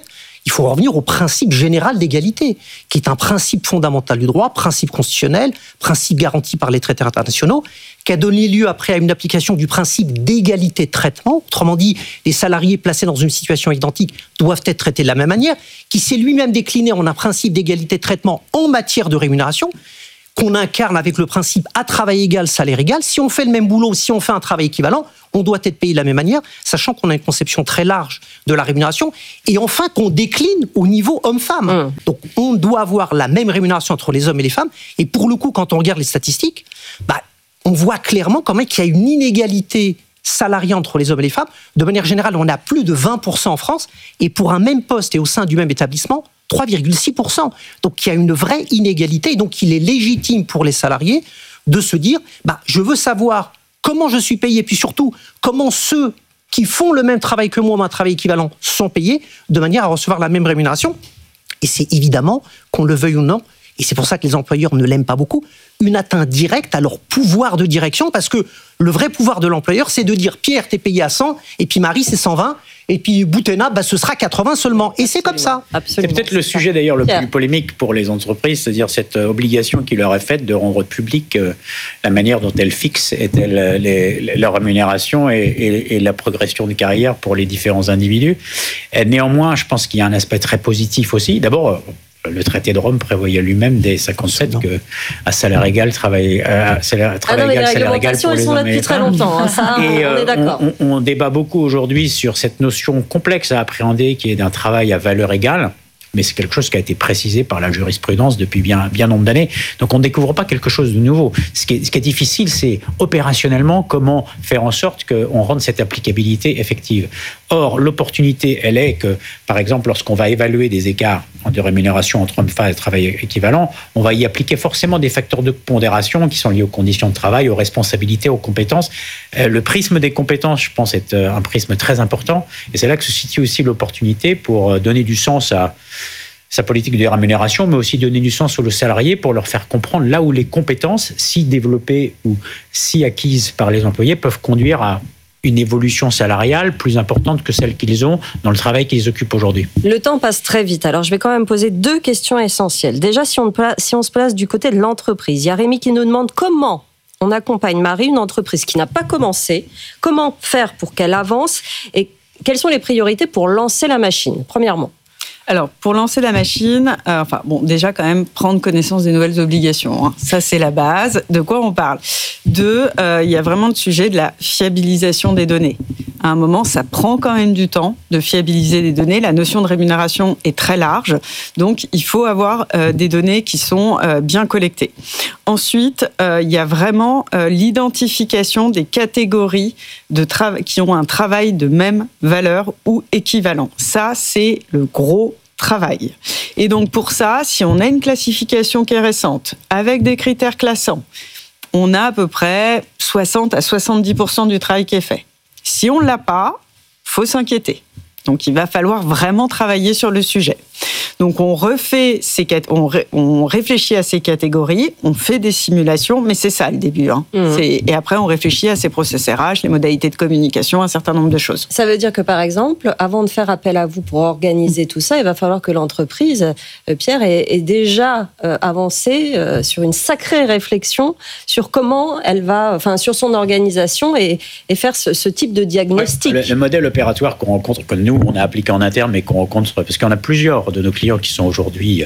il faut revenir au principe général d'égalité, qui est un principe fondamental du droit, principe constitutionnel, principe garanti par les traités internationaux, qui a donné lieu après à une application du principe d'égalité de traitement. Autrement dit, les salariés placés dans une situation identique doivent être traités de la même manière, qui s'est lui-même décliné en un principe d'égalité de traitement en matière de rémunération, qu'on incarne avec le principe à travail égal, salaire égal. Si on fait le même boulot, si on fait un travail équivalent, on doit être payé de la même manière, sachant qu'on a une conception très large de la rémunération. Et enfin, qu'on décline au niveau homme-femme. Mmh. Donc, on doit avoir la même rémunération entre les hommes et les femmes. Et pour le coup, quand on regarde les statistiques, bah, on voit clairement quand même qu'il y a une inégalité salariés entre les hommes et les femmes. De manière générale, on a plus de vingt pour cent en France, et pour un même poste et au sein du même établissement, trois virgule six pour cent. Donc il y a une vraie inégalité, et donc il est légitime pour les salariés de se dire, bah, je veux savoir comment je suis payé, et puis surtout, comment ceux qui font le même travail que moi, ou un travail équivalent, sont payés, de manière à recevoir la même rémunération. Et c'est évidemment, qu'on le veuille ou non, et c'est pour ça que les employeurs ne l'aiment pas beaucoup, une atteinte directe à leur pouvoir de direction, parce que le vrai pouvoir de l'employeur, c'est de dire, Pierre, t'es payé à cent, et puis Marie, c'est cent vingt, et puis Boutena, bah, ce sera quatre-vingts seulement. Et c'est comme ça. Absolument. C'est peut-être le sujet d'ailleurs le Pierre. plus polémique pour les entreprises, c'est-à-dire cette obligation qui leur est faite de rendre publique la manière dont elles fixent les, les, leur rémunération et, et, et la progression de carrière pour les différents individus. Et néanmoins, je pense qu'il y a un aspect très positif aussi. D'abord, le traité de Rome prévoyait lui-même dès cinquante-sept que à salaire égal, travail, à salaire, travail ah non, égal, salaire égal pour les hommes. Elles sont là depuis très longtemps. Hein, ça, et on, euh, est d'accord. On, on débat beaucoup aujourd'hui sur cette notion complexe à appréhender qui est d'un travail à valeur égale. Mais c'est quelque chose qui a été précisé par la jurisprudence depuis bien, bien nombre d'années. Donc on ne découvre pas quelque chose de nouveau. Ce qui est, ce qui est difficile, c'est opérationnellement comment faire en sorte qu'on rende cette applicabilité effective. Or, l'opportunité, elle est que, par exemple, lorsqu'on va évaluer des écarts de rémunération entre hommes et femmes et travail équivalent, on va y appliquer forcément des facteurs de pondération qui sont liés aux conditions de travail, aux responsabilités, aux compétences. Le prisme des compétences, je pense, est un prisme très important. Et c'est là que se situe aussi l'opportunité pour donner du sens à sa politique de rémunération, mais aussi donner du sens aux salariés pour leur faire comprendre là où les compétences, si développées ou si acquises par les employés, peuvent conduire à une évolution salariale plus importante que celle qu'ils ont dans le travail qu'ils occupent aujourd'hui. Le temps passe très vite, alors je vais quand même poser deux questions essentielles. Déjà, si on, si on se place du côté de l'entreprise, il y a Rémi qui nous demande comment on accompagne Marie, une entreprise qui n'a pas commencé, comment faire pour qu'elle avance et quelles sont les priorités pour lancer la machine, premièrement. Alors, pour lancer la machine, euh, enfin, bon, déjà, quand même, prendre connaissance des nouvelles obligations. Hein. Ça, c'est la base. De quoi on parle ? Deux, euh, il y a vraiment le sujet de la fiabilisation des données. À un moment, ça prend quand même du temps de fiabiliser des données. La notion de rémunération est très large. Donc, il faut avoir euh, des données qui sont euh, bien collectées. Ensuite, euh, il y a vraiment euh, l'identification des catégories de tra- qui ont un travail de même valeur ou équivalent. Ça, c'est le gros travail. Et donc pour ça, si on a une classification qui est récente, avec des critères classants, on a à peu près soixante à soixante-dix pour cent du travail qui est fait. Si on ne l'a pas, il faut s'inquiéter. Donc il va falloir vraiment travailler sur le sujet. Donc on refait ces, on, ré, on réfléchit à ces catégories, on fait des simulations, mais c'est ça le début. Hein. Mmh. C'est, et après on réfléchit à ces process R H, les modalités de communication, un certain nombre de choses. Ça veut dire que par exemple, avant de faire appel à vous pour organiser mmh. tout ça, il va falloir que l'entreprise, euh, Pierre, ait, ait déjà euh, avancé euh, sur une sacrée réflexion sur comment elle va, enfin sur son organisation et, et faire ce, ce type de diagnostic. Ouais, le, le modèle opératoire qu'on rencontre, que nous on a appliqué en interne, mais qu'on rencontre parce qu'on a plusieurs de nos clients qui sont aujourd'hui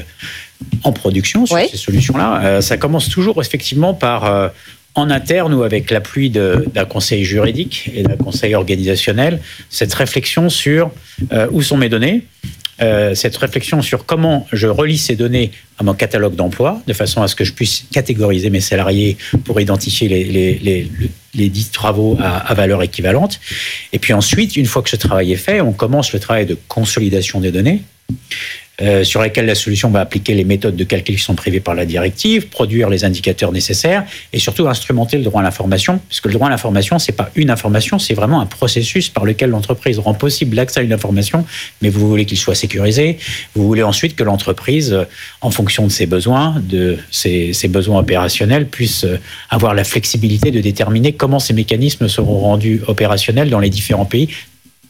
en production sur oui. ces solutions-là. Euh, ça commence toujours effectivement par, euh, en interne ou avec l'appui de, d'un conseil juridique et d'un conseil organisationnel, cette réflexion sur euh, où sont mes données, euh, cette réflexion sur comment je relie ces données à mon catalogue d'emploi, de façon à ce que je puisse catégoriser mes salariés pour identifier les, les, les, les dix travaux à, à valeur équivalente. Et puis ensuite, une fois que ce travail est fait, on commence le travail de consolidation des données, Euh, sur lesquels la solution va appliquer les méthodes de calcul qui sont prévues par la directive, produire les indicateurs nécessaires et surtout instrumenter le droit à l'information, puisque le droit à l'information, c'est pas une information, c'est vraiment un processus par lequel l'entreprise rend possible l'accès à une information, mais vous voulez qu'il soit sécurisé, vous voulez ensuite que l'entreprise, en fonction de ses besoins, de ses, ses besoins opérationnels, puisse avoir la flexibilité de déterminer comment ces mécanismes seront rendus opérationnels dans les différents pays,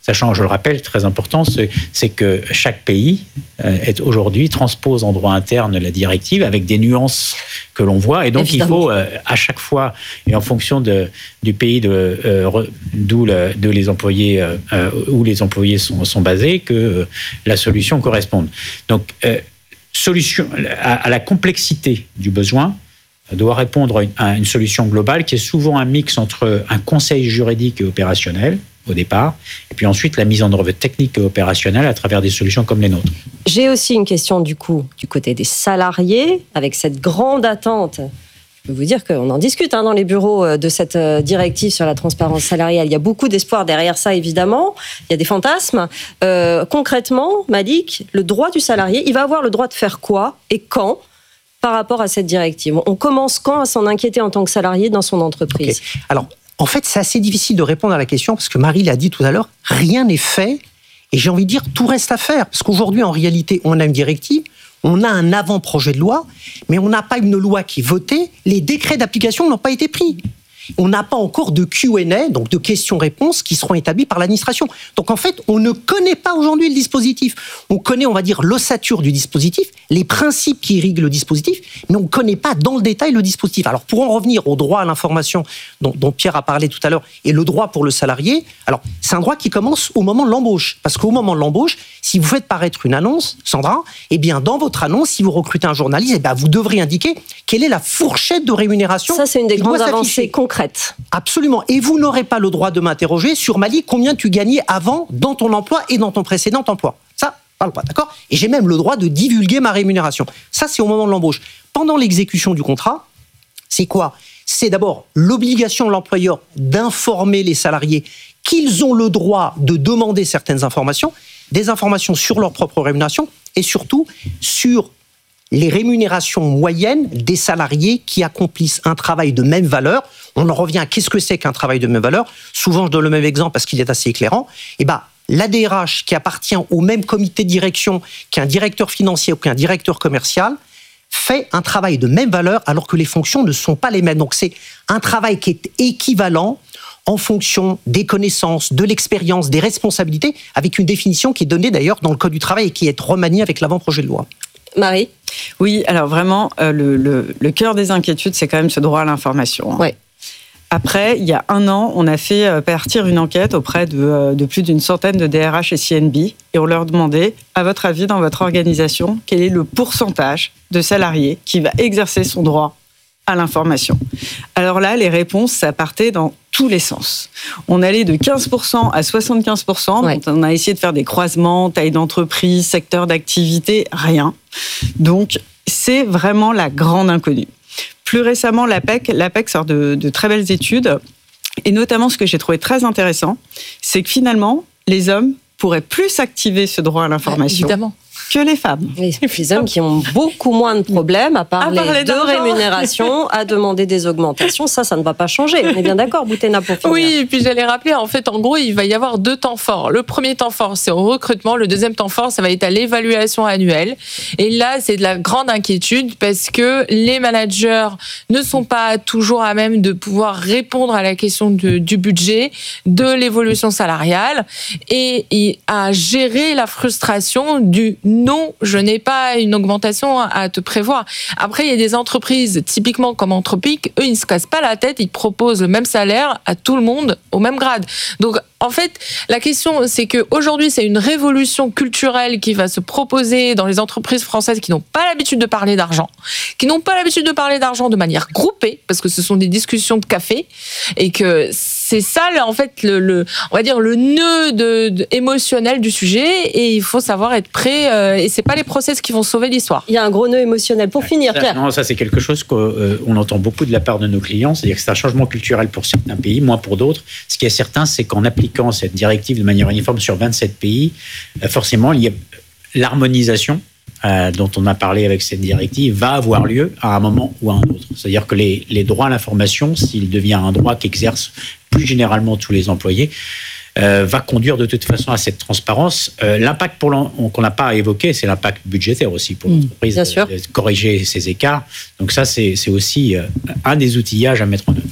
sachant, je le rappelle, très important, c'est, c'est que chaque pays euh, est aujourd'hui transpose en droit interne la directive avec des nuances que l'on voit, et donc Évidemment. il faut euh, à chaque fois, et en fonction de, du pays de, euh, d'où, le, d'où les employés euh, où les employés sont, sont basés, que euh, la solution corresponde. Donc, euh, solution à, à la complexité du besoin doit répondre à une solution globale qui est souvent un mix entre un conseil juridique et opérationnel au départ, et puis ensuite la mise en œuvre technique et opérationnelle à travers des solutions comme les nôtres. J'ai aussi une question du coup du côté des salariés, avec cette grande attente. Je peux vous dire qu'on en discute hein, dans les bureaux de cette directive sur la transparence salariale. Il y a beaucoup d'espoir derrière ça, évidemment. Il y a des fantasmes. Euh, concrètement, Malik, le droit du salarié, il va avoir le droit de faire quoi et quand par rapport à cette directive? On commence quand à s'en inquiéter en tant que salarié dans son entreprise? Okay. Alors, en fait, c'est assez difficile de répondre à la question parce que Marie l'a dit tout à l'heure, rien n'est fait et j'ai envie de dire tout reste à faire. Parce qu'aujourd'hui, en réalité, on a une directive, on a un avant-projet de loi, mais on n'a pas une loi qui est votée, les décrets d'application n'ont pas été pris. On n'a pas encore de Q and A, donc de questions-réponses, qui seront établies par l'administration. Donc en fait, on ne connaît pas aujourd'hui le dispositif. On connaît, on va dire, l'ossature du dispositif, les principes qui irriguent le dispositif, mais on ne connaît pas dans le détail le dispositif. Alors pour en revenir au droit à l'information dont, dont Pierre a parlé tout à l'heure, et le droit pour le salarié, alors c'est un droit qui commence au moment de l'embauche. Parce qu'au moment de l'embauche, si vous faites paraître une annonce, Sandra, eh bien dans votre annonce, si vous recrutez un journaliste, eh bien, vous devrez indiquer quelle est la fourchette de rémunération. Ça, c'est une des grandes avancées concrètes. Absolument. Et vous n'aurez pas le droit de m'interroger sur Mali, combien tu gagnais avant dans ton emploi et dans ton précédent emploi. Ça, parle pas, d'accord ? Et j'ai même le droit de divulguer ma rémunération. Ça, c'est au moment de l'embauche. Pendant l'exécution du contrat, c'est quoi ? C'est d'abord l'obligation de l'employeur d'informer les salariés qu'ils ont le droit de demander certaines informations, des informations sur leur propre rémunération et surtout sur les rémunérations moyennes des salariés qui accomplissent un travail de même valeur. On en revient à qu'est-ce que c'est qu'un travail de même valeur. Souvent, je donne le même exemple parce qu'il est assez éclairant. Eh ben, l'A D R H qui appartient au même comité de direction qu'un directeur financier ou qu'un directeur commercial fait un travail de même valeur alors que les fonctions ne sont pas les mêmes. Donc, c'est un travail qui est équivalent en fonction des connaissances, de l'expérience, des responsabilités, avec une définition qui est donnée d'ailleurs dans le Code du travail et qui est remaniée avec l'avant-projet de loi. Marie ? Oui, alors vraiment, euh, le, le, le cœur des inquiétudes, c'est quand même ce droit à l'information. Hein. Ouais. Après, il y a un an, on a fait partir une enquête auprès de, de plus d'une centaine de D R H et C N B et on leur demandait, à votre avis, dans votre organisation, quel est le pourcentage de salariés qui va exercer son droit à l'information. Alors là, les réponses, ça partait dans tous les sens. On allait de quinze pour cent à soixante-quinze pour cent. Ouais. On a essayé de faire des croisements, taille d'entreprise, secteur d'activité, rien. Donc, c'est vraiment la grande inconnue. Plus récemment, l'A P E C, l'A P E C sort de, de très belles études. Et notamment, ce que j'ai trouvé très intéressant, c'est que finalement, les hommes pourraient plus activer ce droit à l'information. Évidemment. Que les femmes. Les, les hommes qui ont beaucoup moins de problèmes à parler, à parler de rémunération, à demander des augmentations. Ça, ça ne va pas changer. On est bien d'accord, Boutena, pour finir. Oui, et puis j'allais rappeler, en fait, en gros, il va y avoir deux temps forts. Le premier temps fort, c'est au recrutement. Le deuxième temps fort, ça va être à l'évaluation annuelle. Et là, c'est de la grande inquiétude parce que les managers ne sont pas toujours à même de pouvoir répondre à la question de, du budget, de l'évolution salariale et, et à gérer la frustration du non, je n'ai pas une augmentation à te prévoir. Après, il y a des entreprises, typiquement comme Anthropic, eux, ils ne se cassent pas la tête, ils proposent le même salaire à tout le monde au même grade. Donc, en fait, la question, c'est qu'aujourd'hui, c'est une révolution culturelle qui va se proposer dans les entreprises françaises qui n'ont pas l'habitude de parler d'argent, qui n'ont pas l'habitude de parler d'argent de manière groupée, parce que ce sont des discussions de café, et que c'est ça, en fait, le, le, on va dire le nœud de, de, émotionnel du sujet, et il faut savoir être prêt, euh, et c'est pas les process qui vont sauver l'histoire. Il y a un gros nœud émotionnel. Pour finir, Pierre. Non, ça c'est quelque chose qu'on euh, entend beaucoup de la part de nos clients, c'est-à-dire que c'est un changement culturel pour certains pays, moins pour d'autres. Ce qui est certain, c'est qu'en appliquant cette directive de manière uniforme sur vingt-sept pays, euh, forcément, il y a l'harmonisation euh, dont on a parlé avec cette directive va avoir lieu à un moment ou à un autre. C'est-à-dire que les, les droits à l'information, s'il devient un droit qu'exercent plus généralement tous les employés, Euh, va conduire de toute façon à cette transparence. Euh, l'impact pour qu'on n'a pas évoqué, c'est l'impact budgétaire aussi pour l'entreprise, mmh, bien sûr. de, de corriger ces écarts. Donc ça, c'est, c'est aussi euh, un des outillages à mettre en œuvre.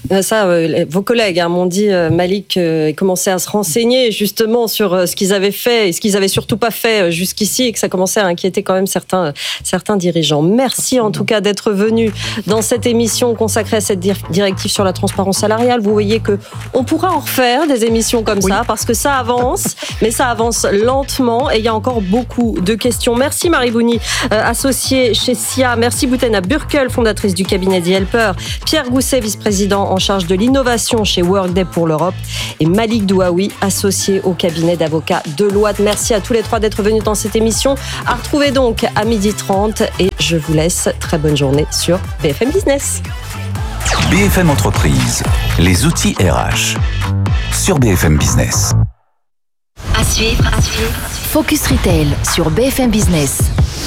Ça, euh, vos collègues hein, m'ont dit, euh, Malik euh, commençait à se renseigner justement sur euh, ce qu'ils avaient fait et ce qu'ils avaient surtout pas fait euh, jusqu'ici, et que ça commençait à inquiéter quand même certains, euh, certains dirigeants. Merci Absolument. En tout cas d'être venu dans cette émission consacrée à cette dir- directive sur la transparence salariale. Vous voyez que on pourra en refaire des émissions comme oui. ça, parce que ça avance, mais ça avance lentement et il y a encore beaucoup de questions. Merci Marie Bouni, euh, associée chez S I A. Merci Boutena Burkel, fondatrice du cabinet The Helper. Pierre Gousset, vice-président en charge de l'innovation chez Workday pour l'Europe, et Malik Douaoui, associé au cabinet d'avocats Deloitte. Merci à tous les trois d'être venus dans cette émission. À retrouver donc à midi trente, et je vous laisse. Très bonne journée sur B F M Business. B F M Entreprise, les outils R H sur B F M Business. À suivre, à suivre. Focus Retail sur B F M Business.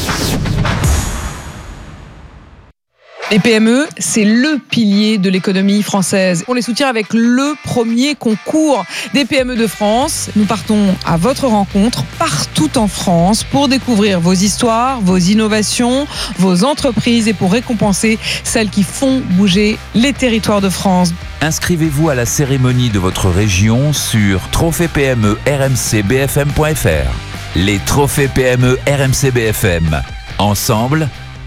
Les P M E, c'est le pilier de l'économie française. On les soutient avec le premier concours des P M E de France. Nous partons à votre rencontre partout en France pour découvrir vos histoires, vos innovations, vos entreprises et pour récompenser celles qui font bouger les territoires de France. Inscrivez-vous à la cérémonie de votre région sur trophée P M E R M C B F M point F R. Les trophées P M E R M C B F M. Ensemble,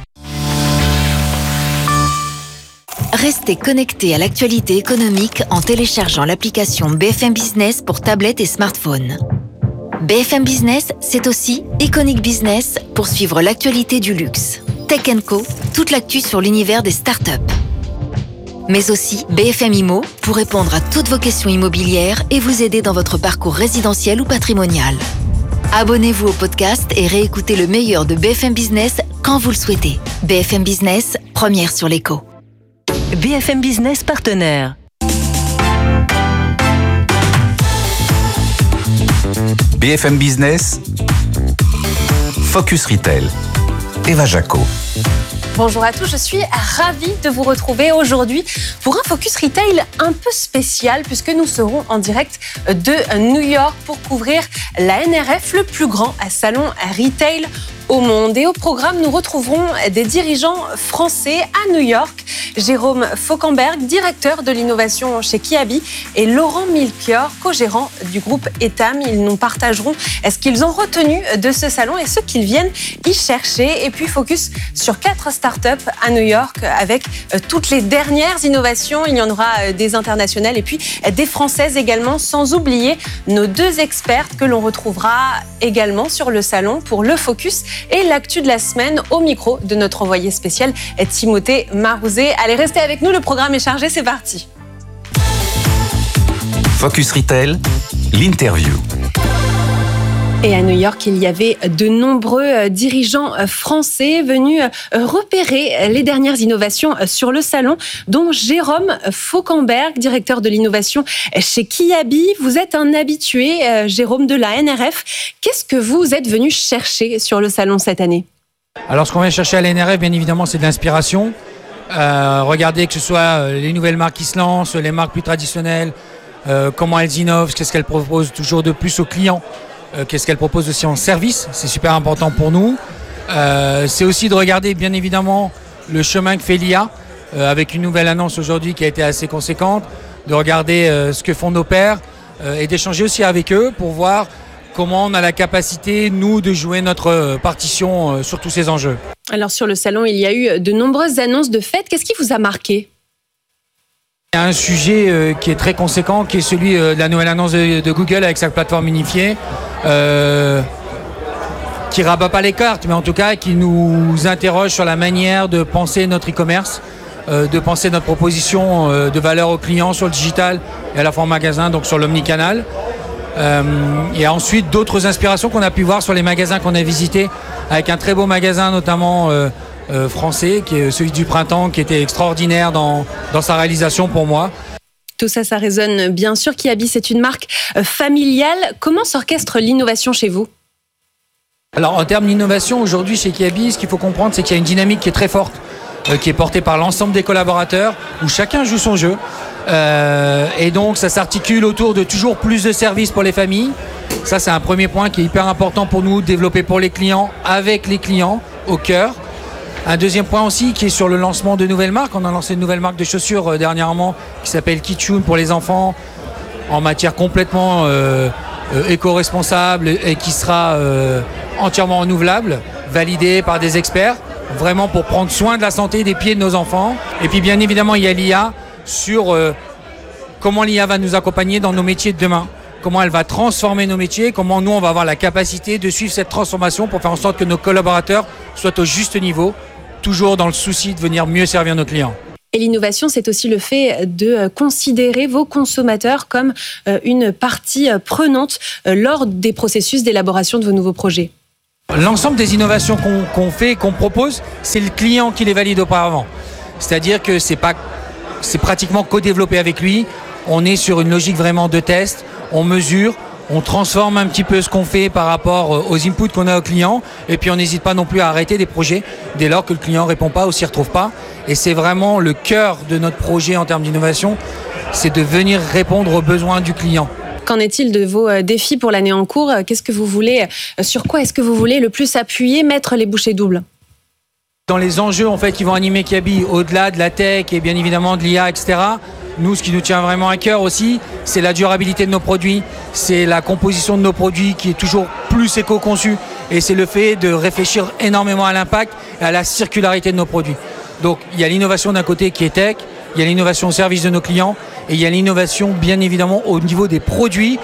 restez connectés à l'actualité économique en téléchargeant l'application B F M Business pour tablette et smartphone. B F M Business, c'est aussi Iconic Business pour suivre l'actualité du luxe. Tech and Co, toute l'actu sur l'univers des startups. Mais aussi B F M Immo pour répondre à toutes vos questions immobilières et vous aider dans votre parcours résidentiel ou patrimonial. Abonnez-vous au podcast et réécoutez le meilleur de B F M Business quand vous le souhaitez. B F M Business, première sur l'écho. B F M Business partenaire. B F M Business, Focus Retail, Eva Jaco. Bonjour à tous, je suis ravie de vous retrouver aujourd'hui pour un Focus Retail un peu spécial puisque nous serons en direct de New York pour couvrir la N R F, le plus grand salon retail au monde. Et au programme, nous retrouverons des dirigeants français à New York. Jérôme Fauquemberg, directeur de l'innovation chez Kiabi, et Laurent Milchior, co-gérant du groupe Etam. Ils nous partageront ce qu'ils ont retenu de ce salon et ce qu'ils viennent y chercher. Et puis focus sur quatre startups à New York avec toutes les dernières innovations. Il y en aura des internationales et puis des françaises également, sans oublier nos deux expertes que l'on retrouvera également sur le salon pour le focus et l'actu de la semaine au micro de notre envoyé spécial Timothée Marouzet. Allez, restez avec nous, le programme est chargé, c'est parti. Focus Retail, l'interview. Et à New York, il y avait de nombreux dirigeants français venus repérer les dernières innovations sur le salon, dont Jérôme Fauquemberg, directeur de l'innovation chez Kiabi. Vous êtes un habitué, Jérôme, de la N R F. Qu'est-ce que vous êtes venu chercher sur le salon cette année ? Alors, ce qu'on vient chercher à la N R F, bien évidemment, c'est de l'inspiration. Euh, regardez que ce soit les nouvelles marques qui se lancent, les marques plus traditionnelles, euh, comment elles innovent, qu'est-ce qu'elles proposent toujours de plus aux clients. Qu'est-ce qu'elle propose aussi en service, c'est super important pour nous. Euh, c'est aussi de regarder bien évidemment le chemin que fait l'I A, euh, avec une nouvelle annonce aujourd'hui qui a été assez conséquente, de regarder euh, ce que font nos pairs euh, et d'échanger aussi avec eux pour voir comment on a la capacité, nous, de jouer notre partition euh, sur tous ces enjeux. Alors sur le salon, il y a eu de nombreuses annonces de fêtes. Qu'est-ce qui vous a marqué ? Il y a un sujet euh, qui est très conséquent, qui est celui euh, de la nouvelle annonce de, de Google avec sa plateforme unifiée, euh, qui rabat pas les cartes, mais en tout cas qui nous interroge sur la manière de penser notre e-commerce, euh, de penser notre proposition euh, de valeur aux clients sur le digital et à la fois en magasin, donc sur l'omnicanal. Euh, il y a ensuite d'autres inspirations qu'on a pu voir sur les magasins qu'on a visités, avec un très beau magasin notamment euh, Euh, français, qui est celui du printemps, qui était extraordinaire dans, dans sa réalisation pour moi. Tout ça, ça résonne bien sûr. Kiabi, c'est une marque familiale. Comment s'orchestre l'innovation chez vous ? Alors, en termes d'innovation, aujourd'hui, chez Kiabi, ce qu'il faut comprendre, c'est qu'il y a une dynamique qui est très forte, euh, qui est portée par l'ensemble des collaborateurs, où chacun joue son jeu. Euh, et donc, ça s'articule autour de toujours plus de services pour les familles. Ça, c'est un premier point qui est hyper important pour nous, développer pour les clients, avec les clients, au cœur. Un deuxième point aussi qui est sur le lancement de nouvelles marques. On a lancé une nouvelle marque de chaussures euh, dernièrement qui s'appelle Kitchun pour les enfants, en matière complètement euh, euh, éco-responsable et qui sera euh, entièrement renouvelable, validée par des experts, vraiment pour prendre soin de la santé des pieds de nos enfants. Et puis bien évidemment, il y a l'I A sur euh, comment l'I A va nous accompagner dans nos métiers de demain. Comment elle va transformer nos métiers, comment nous on va avoir la capacité de suivre cette transformation pour faire en sorte que nos collaborateurs soient au juste niveau, toujours dans le souci de venir mieux servir nos clients. Et l'innovation, c'est aussi le fait de considérer vos consommateurs comme une partie prenante lors des processus d'élaboration de vos nouveaux projets. L'ensemble des innovations qu'on, qu'on fait, qu'on propose, c'est le client qui les valide auparavant. C'est-à-dire que c'est pas, c'est pratiquement co-développé avec lui. On est sur une logique vraiment de test. On mesure, on transforme un petit peu ce qu'on fait par rapport aux inputs qu'on a aux clients et puis on n'hésite pas non plus à arrêter des projets dès lors que le client ne répond pas ou s'y retrouve pas. Et c'est vraiment le cœur de notre projet en termes d'innovation, c'est de venir répondre aux besoins du client. Qu'en est-il de vos défis pour l'année en cours ? Qu'est-ce que vous voulez, sur quoi est-ce que vous voulez le plus appuyer, mettre les bouchées doubles ? Dans les enjeux en fait, qui vont animer Kiabi, au-delà de la tech et bien évidemment de l'I A, et cetera, nous, ce qui nous tient vraiment à cœur aussi, c'est la durabilité de nos produits, c'est la composition de nos produits qui est toujours plus éco-conçue et c'est le fait de réfléchir énormément à l'impact et à la circularité de nos produits. Donc, il y a l'innovation d'un côté qui est tech, il y a l'innovation au service de nos clients et il y a l'innovation, bien évidemment, au niveau des produits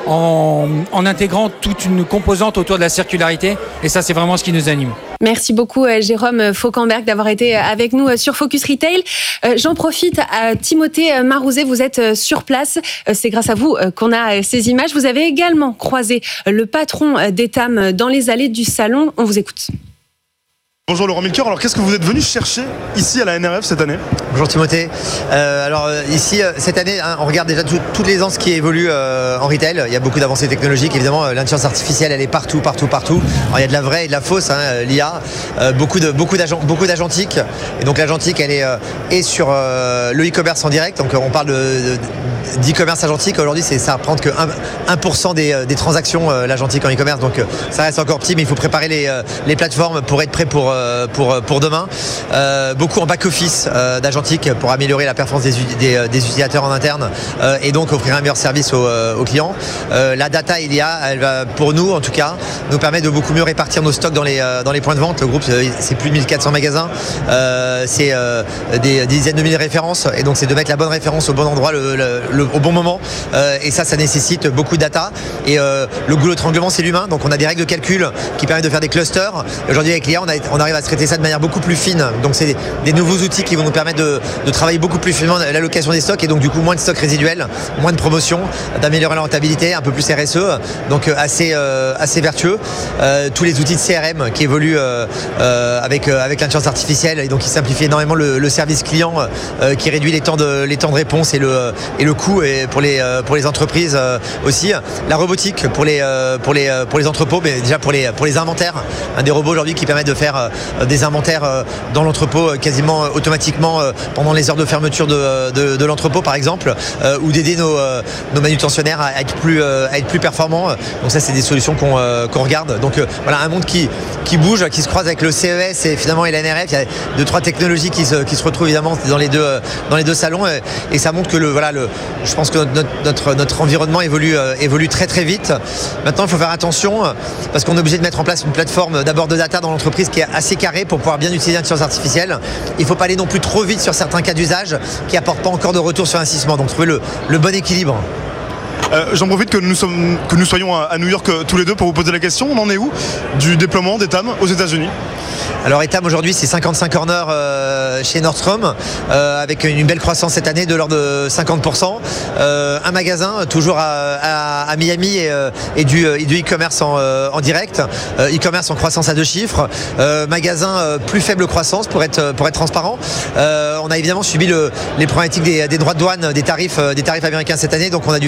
en, en intégrant toute une composante autour de la circularité et ça, c'est vraiment ce qui nous anime. Merci beaucoup Jérôme Fauquemberg d'avoir été avec nous sur Focus Retail. J'en profite, à Timothée Marouzet, vous êtes sur place. C'est grâce à vous qu'on a ces images. Vous avez également croisé le patron d'Etam dans les allées du salon. On vous écoute. Bonjour Laurent Milker, alors qu'est-ce que vous êtes venu chercher ici à la N R F cette année ? Bonjour Timothée, euh, alors ici cette année hein, on regarde déjà tout, toutes les ans ce qui évolue euh, en retail, il y a beaucoup d'avancées technologiques évidemment, l'intelligence artificielle elle est partout, partout, partout, alors il y a de la vraie et de la fausse, hein, l'I A, euh, beaucoup, de, beaucoup, d'agent, beaucoup d'agentique, et donc l'agentique elle est, euh, est sur euh, le e-commerce en direct, donc on parle de, de, d'e-commerce agentique, aujourd'hui c'est, ça représente que un pour cent des, des transactions euh, l'agentique en e-commerce, donc euh, ça reste encore petit mais il faut préparer les, euh, les plateformes pour être prêt pour Pour, pour demain, euh, beaucoup en back-office euh, d'agentique pour améliorer la performance des, des, des utilisateurs en interne euh, et donc offrir un meilleur service aux, aux clients. Euh, la data I A, elle va pour nous en tout cas nous permettre de beaucoup mieux répartir nos stocks dans les, dans les points de vente. Le groupe c'est plus de mille quatre cents magasins, euh, c'est euh, des, des dizaines de milliers de références et donc c'est de mettre la bonne référence au bon endroit le, le, le, au bon moment euh, et ça ça nécessite beaucoup de data et euh, le goulot d'étranglement c'est l'humain, donc on a des règles de calcul qui permettent de faire des clusters. Aujourd'hui avec l'I A on, a, on arrive à traiter ça de manière beaucoup plus fine, donc c'est des, des nouveaux outils qui vont nous permettre de, de travailler beaucoup plus finement l'allocation des stocks et donc du coup moins de stocks résiduels, moins de promotions, d'améliorer la rentabilité, un peu plus R S E, donc assez, euh, assez vertueux. Euh, tous les outils de C R M qui évoluent euh, euh, avec, euh, avec l'intelligence artificielle et donc qui simplifient énormément le, le service client, euh, qui réduit les temps de, les temps de réponse et le, et le coût et pour, les, pour les entreprises euh, aussi. La robotique pour les, pour les, pour les entrepôts, mais déjà pour les, pour les inventaires, un des robots aujourd'hui qui permettent de faire euh, des inventaires dans l'entrepôt quasiment automatiquement pendant les heures de fermeture de, de, de l'entrepôt par exemple, euh, ou d'aider nos, nos manutentionnaires à être plus, à être plus performants. Donc ça c'est des solutions qu'on, qu'on regarde. Donc voilà un monde qui, qui bouge, qui se croise avec le C E S et finalement et la N R F. Il y a deux trois technologies qui se, qui se retrouvent évidemment dans les deux, dans les deux salons et, et ça montre que le, voilà, le, je pense que notre, notre, notre environnement évolue, évolue très très vite. Maintenant il faut faire attention parce qu'on est obligé de mettre en place une plateforme d'abord de data dans l'entreprise qui est assez carrée pour pouvoir bien utiliser l'intelligence artificielle. Il ne faut pas aller non plus trop vite sur certains cas d'usage qui n'apportent pas encore de retour sur investissement. Donc trouver le, le bon équilibre. Euh, j'en profite que nous, sommes, que nous soyons à New York euh, tous les deux pour vous poser la question. On en est où du déploiement d'Etam aux États-Unis ? Alors Etam aujourd'hui c'est cinquante-cinq corners euh, chez Nordstrom euh, avec une belle croissance cette année de l'ordre de cinquante pour cent. Euh, un magasin toujours à, à, à Miami et, euh, et, du, et du e-commerce en, euh, en direct. Euh, e-commerce en croissance à deux chiffres. Euh, magasin euh, plus faible croissance pour être, pour être transparent. Euh, on a évidemment subi le, les problématiques des, des droits de douane, des tarifs, des tarifs américains cette année. Donc on a dû faire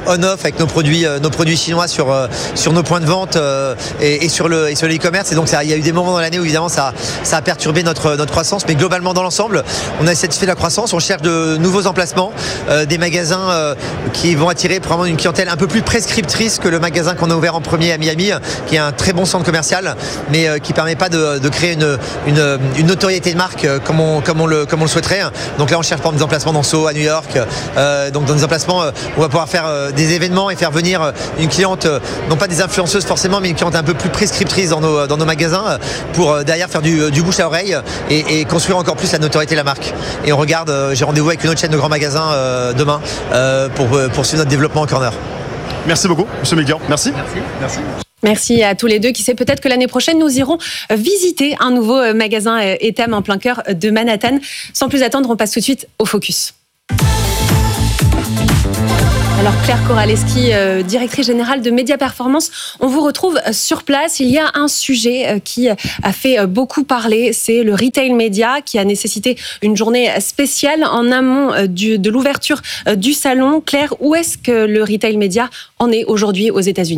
on-off avec nos produits, nos produits chinois sur, sur nos points de vente et, et sur le et sur l'e-commerce. Et donc ça, il y a eu des moments dans l'année où évidemment ça, ça a perturbé notre, notre croissance, mais globalement dans l'ensemble, on a satisfait la croissance. On cherche de nouveaux emplacements, euh, des magasins euh, qui vont attirer probablement une clientèle un peu plus prescriptrice que le magasin qu'on a ouvert en premier à Miami, qui est un très bon centre commercial, mais euh, qui permet pas de, de créer une, une, une notoriété de marque euh, comme, on, comme, on le, comme on le souhaiterait. Donc là, on cherche par exemple des emplacements dans Soho, à New York, euh, donc dans des emplacements euh, où on va pouvoir faire euh, des événements et faire venir euh, une cliente, euh, non pas des influenceuses forcément, mais une cliente un peu plus prescriptrice dans nos, dans nos magasins, euh, pour euh, derrière faire du, du bouche à oreille et, et construire encore plus la notoriété de la marque. Et on regarde, euh, j'ai rendez-vous avec une autre chaîne de grands magasins euh, demain euh, pour euh, poursuivre notre développement en corner. Merci beaucoup, monsieur Melchior. Merci. Merci. Merci. Merci à tous les deux. Qui sait, peut-être que l'année prochaine, nous irons visiter un nouveau magasin Etam en plein cœur de Manhattan. Sans plus attendre, on passe tout de suite au Focus. Alors Claire Koraleski, euh, directrice générale de Média Performance, on vous retrouve sur place. Il y a un sujet euh, qui a fait beaucoup parler, c'est le retail média qui a nécessité une journée spéciale en amont euh, du, de l'ouverture euh, du salon. Claire, où est-ce que le retail média en est aujourd'hui aux États-Unis ?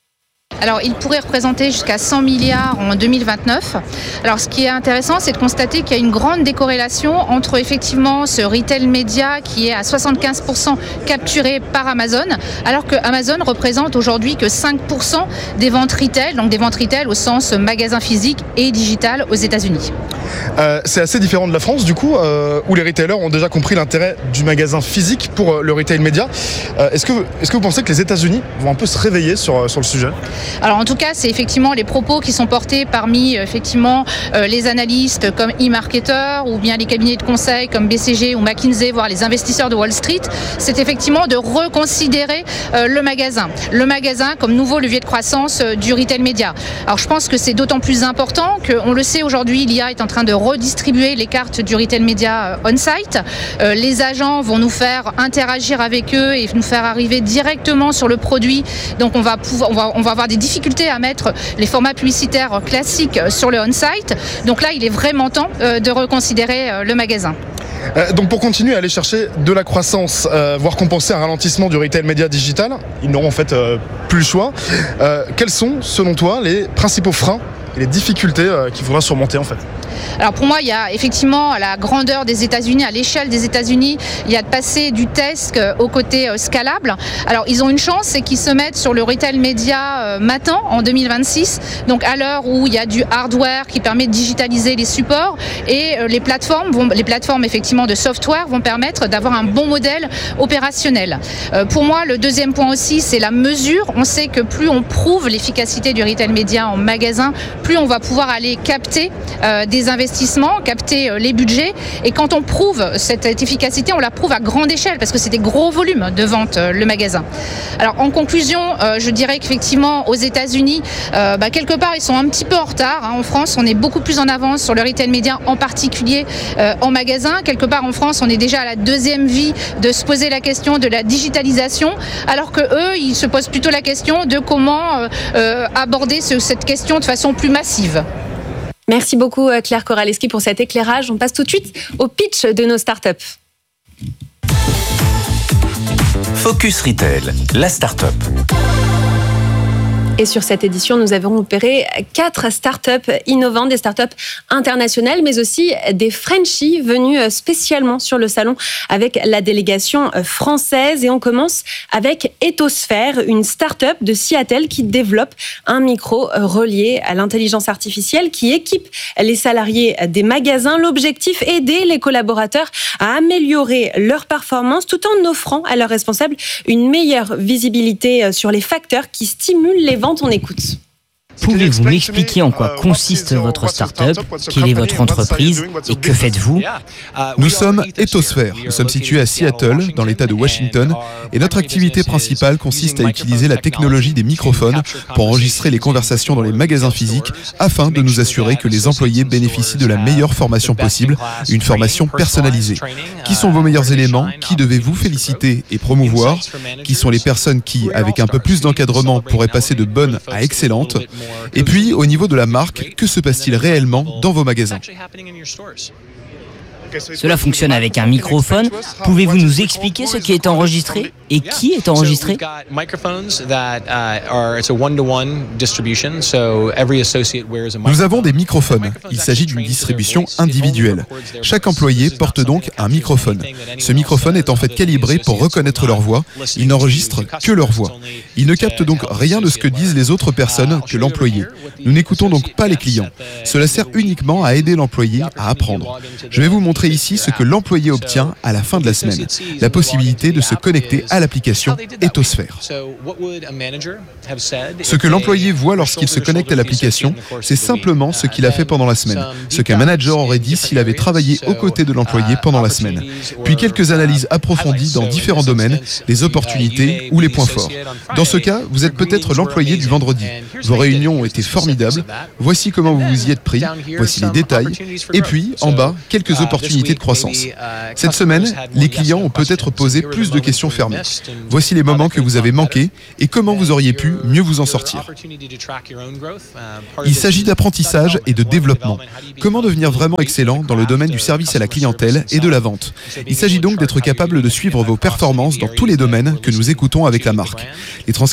Alors, il pourrait représenter jusqu'à cent milliards en deux mille vingt-neuf. Alors, ce qui est intéressant, c'est de constater qu'il y a une grande décorrélation entre effectivement ce retail média qui est à soixante-quinze pour cent capturé par Amazon, alors que Amazon représente aujourd'hui que cinq pour cent des ventes retail, donc des ventes retail au sens magasin physique et digital aux États-Unis. Euh, c'est assez différent de la France, du coup, euh, où les retailers ont déjà compris l'intérêt du magasin physique pour euh, le retail média. Euh, est-ce que, est-ce que vous pensez que les États-Unis vont un peu se réveiller sur, sur le sujet ? Alors en tout cas, c'est effectivement les propos qui sont portés parmi effectivement euh, les analystes comme eMarketer ou bien les cabinets de conseil comme B C G ou McKinsey, voire les investisseurs de Wall Street. C'est effectivement de reconsidérer euh, le magasin, le magasin comme nouveau levier de croissance euh, du retail média. Alors je pense que c'est d'autant plus important qu'on le sait aujourd'hui, l'I A est en train de redistribuer les cartes du retail média euh, on-site. Euh, les agents vont nous faire interagir avec eux et nous faire arriver directement sur le produit. Donc on va pouvoir, on va, on va avoir des difficultés à mettre les formats publicitaires classiques sur le on-site. Donc là, il est vraiment temps de reconsidérer le magasin. Euh, donc pour continuer à aller chercher de la croissance, euh, voire compenser un ralentissement du retail média digital, ils n'auront en fait euh, plus le choix. Euh, quels sont, selon toi, les principaux freins et les difficultés euh, qu'il faudra surmonter en fait ? Alors pour moi, il y a effectivement à la grandeur des États-Unis, à l'échelle des États-Unis, il y a de passer du test au côté scalable. Alors ils ont une chance, c'est qu'ils se mettent sur le retail média maintenant, en deux mille vingt-six, donc à l'heure où il y a du hardware qui permet de digitaliser les supports et les plateformes, vont, les plateformes effectivement de software vont permettre d'avoir un bon modèle opérationnel. Euh, pour moi, le deuxième point aussi, c'est la mesure. On sait que plus on prouve l'efficacité du retail média en magasin, plus on va pouvoir aller capter euh, des investissements, capter les budgets. Et quand on prouve cette efficacité, on la prouve à grande échelle parce que c'est des gros volumes de vente, le magasin. Alors en conclusion, euh, je dirais qu'effectivement aux États-Unis, euh, bah, quelque part ils sont un petit peu en retard. Hein. En France, on est beaucoup plus en avance sur le retail média, en particulier euh, en magasin. Quelque part en France, on est déjà à la deuxième vie de se poser la question de la digitalisation, alors que eux, ils se posent plutôt la question de comment euh, euh, aborder ce, cette question de façon plus massive. Merci beaucoup Claire Koraleski pour cet éclairage. On passe tout de suite au pitch de nos startups. Focus Retail, la start-up. Et sur cette édition, nous avons opéré quatre startups innovantes, des startups internationales, mais aussi des Frenchies venus spécialement sur le salon avec la délégation française. Et on commence avec Ethosphère, une startup de Seattle qui développe un micro relié à l'intelligence artificielle qui équipe les salariés des magasins. L'objectif, aider les collaborateurs à améliorer leur performance tout en offrant à leurs responsables une meilleure visibilité sur les facteurs qui stimulent les ventes. On écoute. Pouvez-vous m'expliquer en quoi consiste votre start-up, quelle est votre entreprise et que faites-vous ? Nous sommes Ethosphère. Nous sommes situés à Seattle, dans l'État de Washington, et notre activité principale consiste à utiliser la technologie des microphones pour enregistrer les conversations dans les magasins physiques afin de nous assurer que les employés bénéficient de la meilleure formation possible, une formation personnalisée. Qui sont vos meilleurs éléments ? Qui devez-vous féliciter et promouvoir ? Qui sont les personnes qui, avec un peu plus d'encadrement, pourraient passer de bonnes à excellentes ? Et puis, au niveau de la marque, que se passe-t-il réellement dans vos magasins ? Cela fonctionne avec un microphone. Pouvez-vous nous expliquer ce qui est enregistré et qui est enregistré? Nous avons des microphones. Il s'agit d'une distribution individuelle. Chaque employé porte donc un microphone. Ce microphone est en fait calibré pour reconnaître leur voix. Il n'enregistre que leur voix. Il ne capte donc rien de ce que disent les autres personnes que l'employé. Nous n'écoutons donc pas les clients. Cela sert uniquement à aider l'employé à apprendre. Je vais vous montrer ici ce que l'employé obtient à la fin de la semaine. La possibilité de se connecter à l'application Ethosphère. Ce que l'employé voit lorsqu'il se connecte à l'application, c'est simplement ce qu'il a fait pendant la semaine. Ce qu'un manager aurait dit s'il avait travaillé aux côtés de l'employé pendant la semaine. Puis quelques analyses approfondies dans différents domaines, les opportunités ou les points forts. Dans ce cas, vous êtes peut-être l'employé du vendredi. Vos réunions ont été formidables. Voici comment vous vous y êtes pris. Voici les détails. Et puis, en bas, quelques opportunités de croissance. Cette semaine, les clients ont peut-être posé plus de questions fermées. Voici les moments que vous avez manqués et comment vous auriez pu mieux vous en sortir. Il s'agit d'apprentissage et de développement. Comment devenir vraiment excellent dans le domaine du service à la clientèle et de la vente. Il s'agit donc d'être capable de suivre vos performances dans tous les domaines que nous écoutons avec la marque. Les